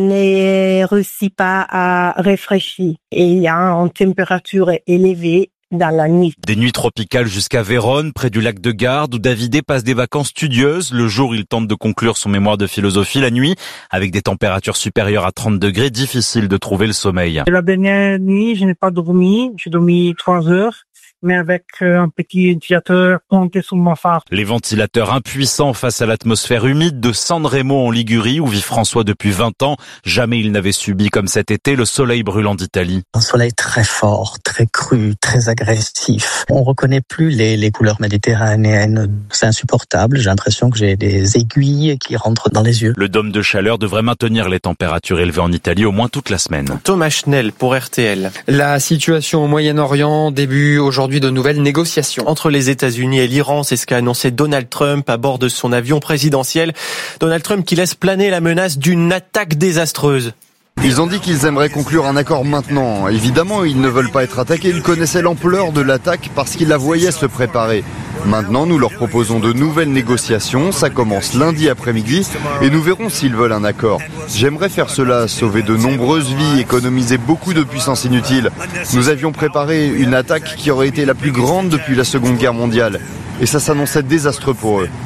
ne réussit pas à réfléchir et il y a une température élevée dans la nuit. Des nuits tropicales jusqu'à Vérone, près du lac de Garde, où Davidé passe des vacances studieuses. Le jour, il tente de conclure son mémoire de philosophie. La nuit, avec des températures supérieures à trente degrés, difficile de trouver le sommeil. La dernière nuit, je n'ai pas dormi. J'ai dormi trois heures. Mais avec un petit ventilateur monté sous ma phare. Les ventilateurs impuissants face à l'atmosphère humide de San Remo en Ligurie, où vit François depuis vingt ans. Jamais il n'avait subi comme cet été le soleil brûlant d'Italie. Un soleil très fort, très cru, très agressif. On reconnaît plus les, les couleurs méditerranéennes. C'est insupportable. J'ai l'impression que j'ai des aiguilles qui rentrent dans les yeux. Le dôme de chaleur devrait maintenir les températures élevées en Italie au moins toute la semaine. Thomas Schnell pour R T L. La situation au Moyen-Orient début aujourd'hui de nouvelles négociations. Entre les États-Unis et l'Iran, c'est ce qu'a annoncé Donald Trump à bord de son avion présidentiel. Donald Trump qui laisse planer la menace d'une attaque désastreuse. Ils ont dit qu'ils aimeraient conclure un accord maintenant. Évidemment, ils ne veulent pas être attaqués. Ils connaissaient l'ampleur de l'attaque parce qu'ils la voyaient se préparer. Maintenant, nous leur proposons de nouvelles négociations. Ça commence lundi après-midi et nous verrons s'ils veulent un accord. J'aimerais faire cela, sauver de nombreuses vies, économiser beaucoup de puissance inutile. Nous avions préparé une attaque qui aurait été la plus grande depuis la Seconde Guerre mondiale. Et ça s'annonçait désastreux pour eux.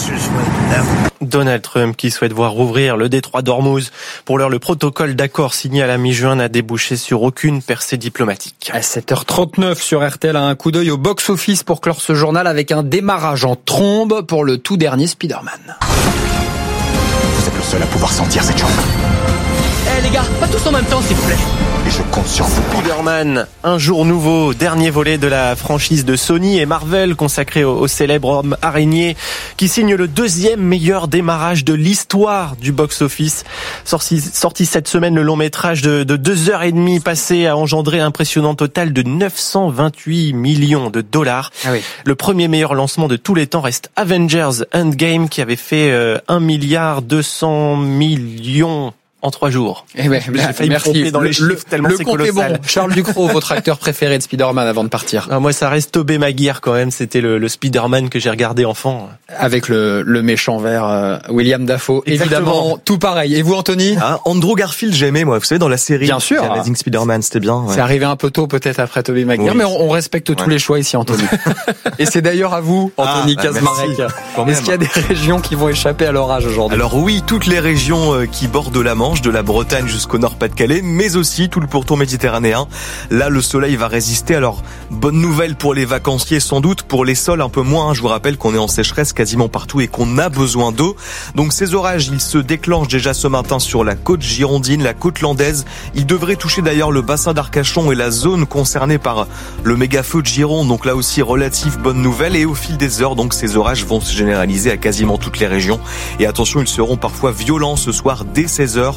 Donald Trump qui souhaite voir rouvrir le détroit d'Ormuz. Pour l'heure, le protocole d'accord signé à la mi-juin n'a débouché sur aucune percée diplomatique. À sept heures trente-neuf sur R T L, un coup d'œil au box-office pour clore ce journal avec un démarrage en trombe pour le tout dernier Spider-Man. Vous êtes le seul à pouvoir sentir cette chose. Eh hey, les gars, pas tous en même temps s'il vous plaît. Et je compte sur vous. Spider-Man, un jour nouveau, dernier volet de la franchise de Sony et Marvel consacré au, au célèbre homme araignée qui signe le deuxième meilleur démarrage de l'histoire du box-office. Sorti, sorti cette semaine, le long métrage de, de deux heures et demie passé a engendré un impressionnant total de neuf cent vingt-huit millions de dollars. Ah oui. Le premier meilleur lancement de tous les temps reste Avengers Endgame qui avait fait euh, un milliard deux cents millions en trois jours. Eh ben, J'ai failli merci. me tromper dans le, les chiffres le, tellement le c'est compte est colossal. bon. Charles Ducrot, votre acteur préféré de Spider-Man avant de partir. Ah, moi, ça reste Tobey Maguire quand même. C'était le, le Spider-Man que j'ai regardé enfant. Avec le, le méchant vert euh, William Dafoe. Exactement. Évidemment, tout pareil. Et vous, Anthony? Ah, Andrew Garfield, j'aimais moi. Vous savez, dans la série. Bien sûr. Amazing Spider-Man, c'était bien. Ouais. C'est arrivé un peu tôt peut-être après Tobey Maguire, oui. mais on, on respecte tous ouais. les choix ici, Anthony. Et c'est d'ailleurs à vous, Anthony ah, Kazmarek. Bah, Est-ce qu'il y a des régions qui vont échapper à l'orage aujourd'hui? Alors oui, toutes les régions qui bordent la Manche, de la Bretagne jusqu'au Nord-Pas-de-Calais, mais aussi tout le pourtour méditerranéen. Là, le soleil va résister. Alors, bonne nouvelle pour les vacanciers sans doute, pour les sols un peu moins. Je vous rappelle qu'on est en sécheresse quasiment partout et qu'on a besoin d'eau. Donc ces orages, ils se déclenchent déjà ce matin sur la côte girondine, la côte landaise. Ils devraient toucher d'ailleurs le bassin d'Arcachon et la zone concernée par le méga feu de Gironde. Donc là aussi, relative bonne nouvelle. Et au fil des heures, donc ces orages vont se généraliser à quasiment toutes les régions. Et attention, ils seront parfois violents ce soir dès seize heures.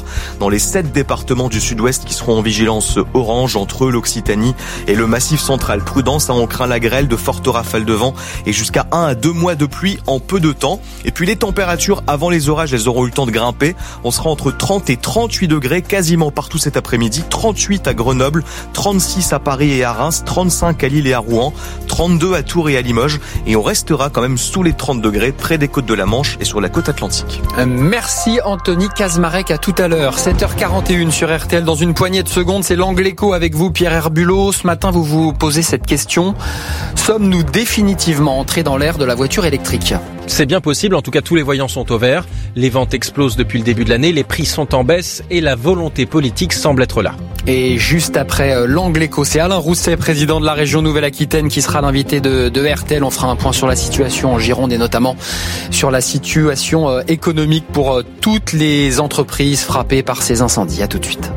nord. Dans les sept départements du sud-ouest qui seront en vigilance orange entre l'Occitanie et le Massif central. Prudence, hein, on craint la grêle, de fortes rafales de vent et jusqu'à un à deux mois de pluie en peu de temps. Et puis les températures avant les orages, elles auront eu le temps de grimper. On sera entre trente et trente-huit degrés quasiment partout cet après-midi. trente-huit à Grenoble, trente-six à Paris et à Reims, trente-cinq à Lille et à Rouen, trente-deux à Tours et à Limoges. Et on restera quand même sous les trente degrés près des côtes de la Manche et sur la côte atlantique. Merci Anthony Kazmarek, à tout à l'heure. sept heures quarante et une sur R T L. Dans une poignée de secondes, c'est l'Angle Écho avec vous, Pierre Herbulot. Ce matin, vous vous posez cette question. Sommes-nous définitivement entrés dans l'ère de la voiture électrique ? C'est bien possible, en tout cas tous les voyants sont au vert. Les ventes explosent depuis le début de l'année, les prix sont en baisse et la volonté politique semble être là. Et juste après l'Angle Écho, c'est Alain Rousset, président de la région Nouvelle-Aquitaine, qui sera l'invité de, de R T L. On fera un point sur la situation en Gironde et notamment sur la situation économique pour toutes les entreprises frappées par ces incendies. À tout de suite.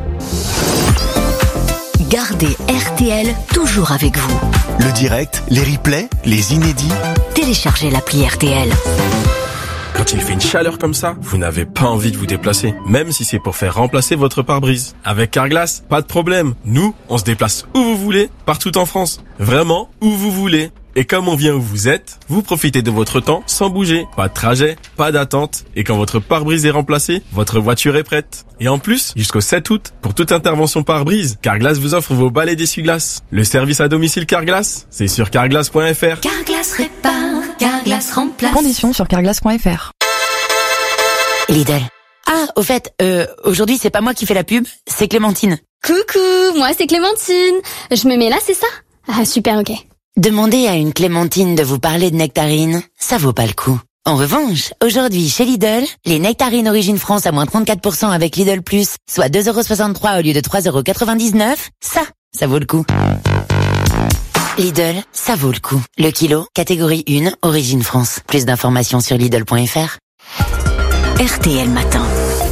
Gardez R T L toujours avec vous. Le direct, les replays, les inédits. Téléchargez l'appli R T L. Quand il fait une chaleur comme ça, vous n'avez pas envie de vous déplacer, même si c'est pour faire remplacer votre pare-brise. Avec Carglass, pas de problème. Nous, on se déplace où vous voulez, partout en France. Vraiment, où vous voulez. Et comme on vient où vous êtes, vous profitez de votre temps sans bouger. Pas de trajet, pas d'attente. Et quand votre pare-brise est remplacé, votre voiture est prête. Et en plus, jusqu'au sept août, pour toute intervention pare-brise, Carglass vous offre vos balais d'essuie-glace. Le service à domicile Carglass, c'est sur carglass point f r. Carglass répare, Carglass remplace. Conditions sur carglass point f r. Lidl. Ah, au fait, euh, aujourd'hui c'est pas moi qui fais la pub, c'est Clémentine. Coucou, moi c'est Clémentine. Je me mets là, c'est ça? Ah, super, ok. Demandez à une Clémentine de vous parler de nectarines, ça vaut pas le coup. En revanche, aujourd'hui chez Lidl, les nectarines Origine France à moins trente-quatre pour cent avec Lidl Plus, soit deux euros soixante-trois au lieu de trois euros quatre-vingt-dix-neuf, ça, ça vaut le coup. Lidl, ça vaut le coup. Le kilo, catégorie un, Origine France. Plus d'informations sur Lidl point f r. R T L Matin.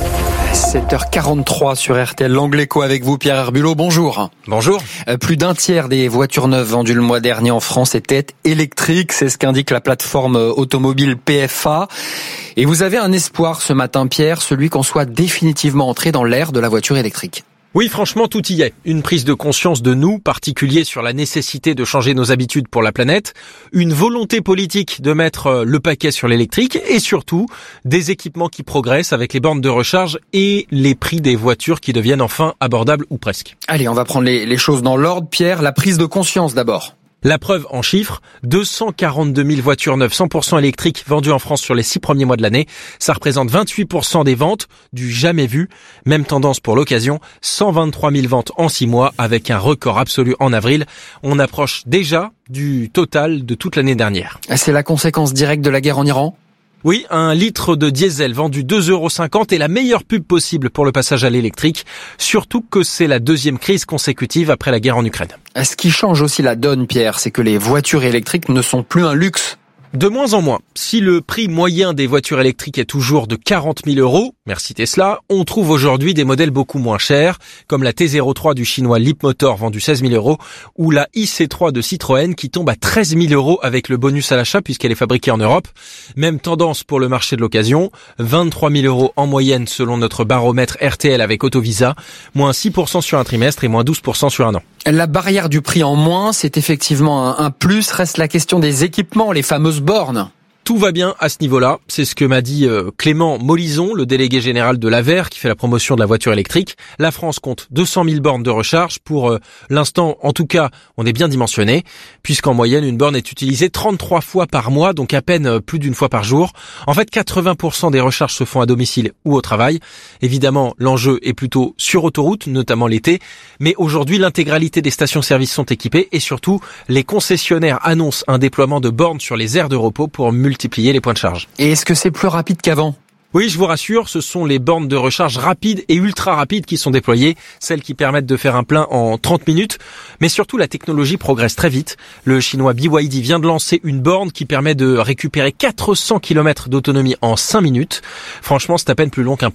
sept heures quarante-trois sur R T L, l'Angle Écho avec vous, Pierre Herbulot. Bonjour. Bonjour. Plus d'un tiers des voitures neuves vendues le mois dernier en France étaient électriques. C'est ce qu'indique la plateforme automobile P F A. Et vous avez un espoir ce matin, Pierre, celui qu'on soit définitivement entré dans l'ère de la voiture électrique. Oui, franchement, tout y est. Une prise de conscience de nous, particulier sur la nécessité de changer nos habitudes pour la planète, une volonté politique de mettre le paquet sur l'électrique et surtout des équipements qui progressent avec les bornes de recharge et les prix des voitures qui deviennent enfin abordables ou presque. Allez, on va prendre les, les choses dans l'ordre. Pierre, la prise de conscience d'abord. La preuve en chiffres, deux cent quarante-deux mille voitures neuves cent pour cent électriques vendues en France sur les six premiers mois de l'année. Ça représente vingt-huit pour cent des ventes, du jamais vu. Même tendance pour l'occasion, cent vingt-trois mille ventes en six mois avec un record absolu en avril. On approche déjà du total de toute l'année dernière. C'est la conséquence directe de la guerre en Iran ? Oui, un litre de diesel vendu deux euros cinquante est la meilleure pub possible pour le passage à l'électrique, surtout que c'est la deuxième crise consécutive après la guerre en Ukraine. Ce qui change aussi la donne, Pierre, c'est que les voitures électriques ne sont plus un luxe. De moins en moins. Si le prix moyen des voitures électriques est toujours de quarante mille euros, merci Tesla, on trouve aujourd'hui des modèles beaucoup moins chers, comme la T zéro trois du chinois Leapmotor vendu seize mille euros, ou la I C trois de Citroën qui tombe à treize mille euros avec le bonus à l'achat puisqu'elle est fabriquée en Europe. Même tendance pour le marché de l'occasion, vingt-trois mille euros en moyenne selon notre baromètre R T L avec Autovisa, moins six pour cent sur un trimestre et moins douze pour cent sur un an. La barrière du prix en moins, c'est effectivement un, un plus. Reste la question des équipements, les fameuses bornes. Tout va bien à ce niveau-là, c'est ce que m'a dit euh, Clément Molison, le délégué général de l'A V E R qui fait la promotion de la voiture électrique. La France compte deux cent mille bornes de recharge. Pour euh, l'instant, en tout cas, on est bien dimensionné, puisqu'en moyenne, une borne est utilisée trente-trois fois par mois, donc à peine euh, plus d'une fois par jour. En fait, quatre-vingts pour cent des recharges se font à domicile ou au travail. Évidemment, l'enjeu est plutôt sur autoroute, notamment l'été, mais aujourd'hui, l'intégralité des stations-service sont équipées et surtout, les concessionnaires annoncent un déploiement de bornes sur les aires de repos pour multiplier multiplier les points de charge. Et est-ce que c'est plus rapide qu'avant ? Oui, je vous rassure, ce sont les bornes de recharge rapides et ultra rapides qui sont déployées, celles qui permettent de faire un plein en trente minutes. Mais surtout, la technologie progresse très vite. Le chinois B Y D vient de lancer une borne qui permet de récupérer quatre cents kilomètres d'autonomie en cinq minutes. Franchement, c'est à peine plus long qu'un plein.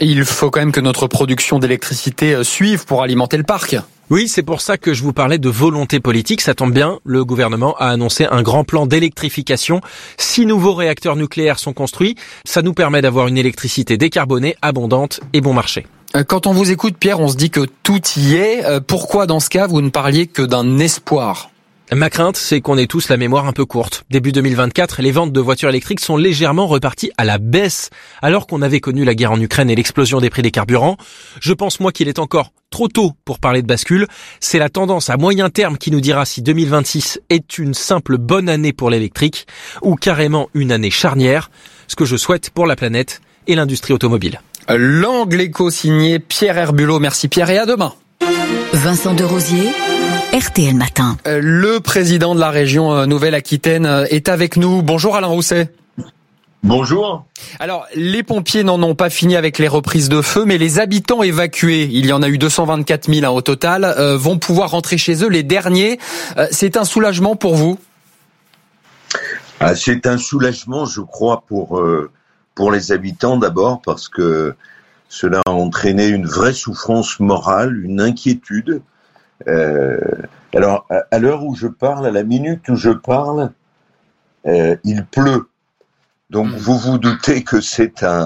Et il faut quand même que notre production d'électricité suive pour alimenter le parc. Oui, c'est pour ça que je vous parlais de volonté politique. Ça tombe bien, le gouvernement a annoncé un grand plan d'électrification. Six nouveaux réacteurs nucléaires sont construits. Ça nous permet d'avoir une électricité décarbonée, abondante et bon marché. Quand on vous écoute, Pierre, on se dit que tout y est. Pourquoi, dans ce cas, vous ne parliez que d'un espoir ? Ma crainte, c'est qu'on ait tous la mémoire un peu courte. Début deux mille vingt-quatre, les ventes de voitures électriques sont légèrement reparties à la baisse, alors qu'on avait connu la guerre en Ukraine et l'explosion des prix des carburants. Je pense, moi, qu'il est encore trop tôt pour parler de bascule. C'est la tendance à moyen terme qui nous dira si deux mille vingt-six est une simple bonne année pour l'électrique ou carrément une année charnière, ce que je souhaite pour la planète et l'industrie automobile. L'Angle Éco signé Pierre Herbulot. Merci Pierre et à demain. Vincent Derosier, R T L Matin. Le président de la région Nouvelle-Aquitaine est avec nous. Bonjour Alain Rousset. Bonjour. Alors, les pompiers n'en ont pas fini avec les reprises de feu, mais les habitants évacués, il y en a eu deux cent vingt-quatre mille hein, au total, euh, vont pouvoir rentrer chez eux. Les derniers, euh, c'est un soulagement pour vous ? Ah, c'est un soulagement, je crois, pour euh, pour les habitants d'abord, parce que cela a entraîné une vraie souffrance morale, une inquiétude. Euh, alors, à, à l'heure où je parle, à la minute où je parle, euh, il pleut. Donc, vous vous doutez que c'est un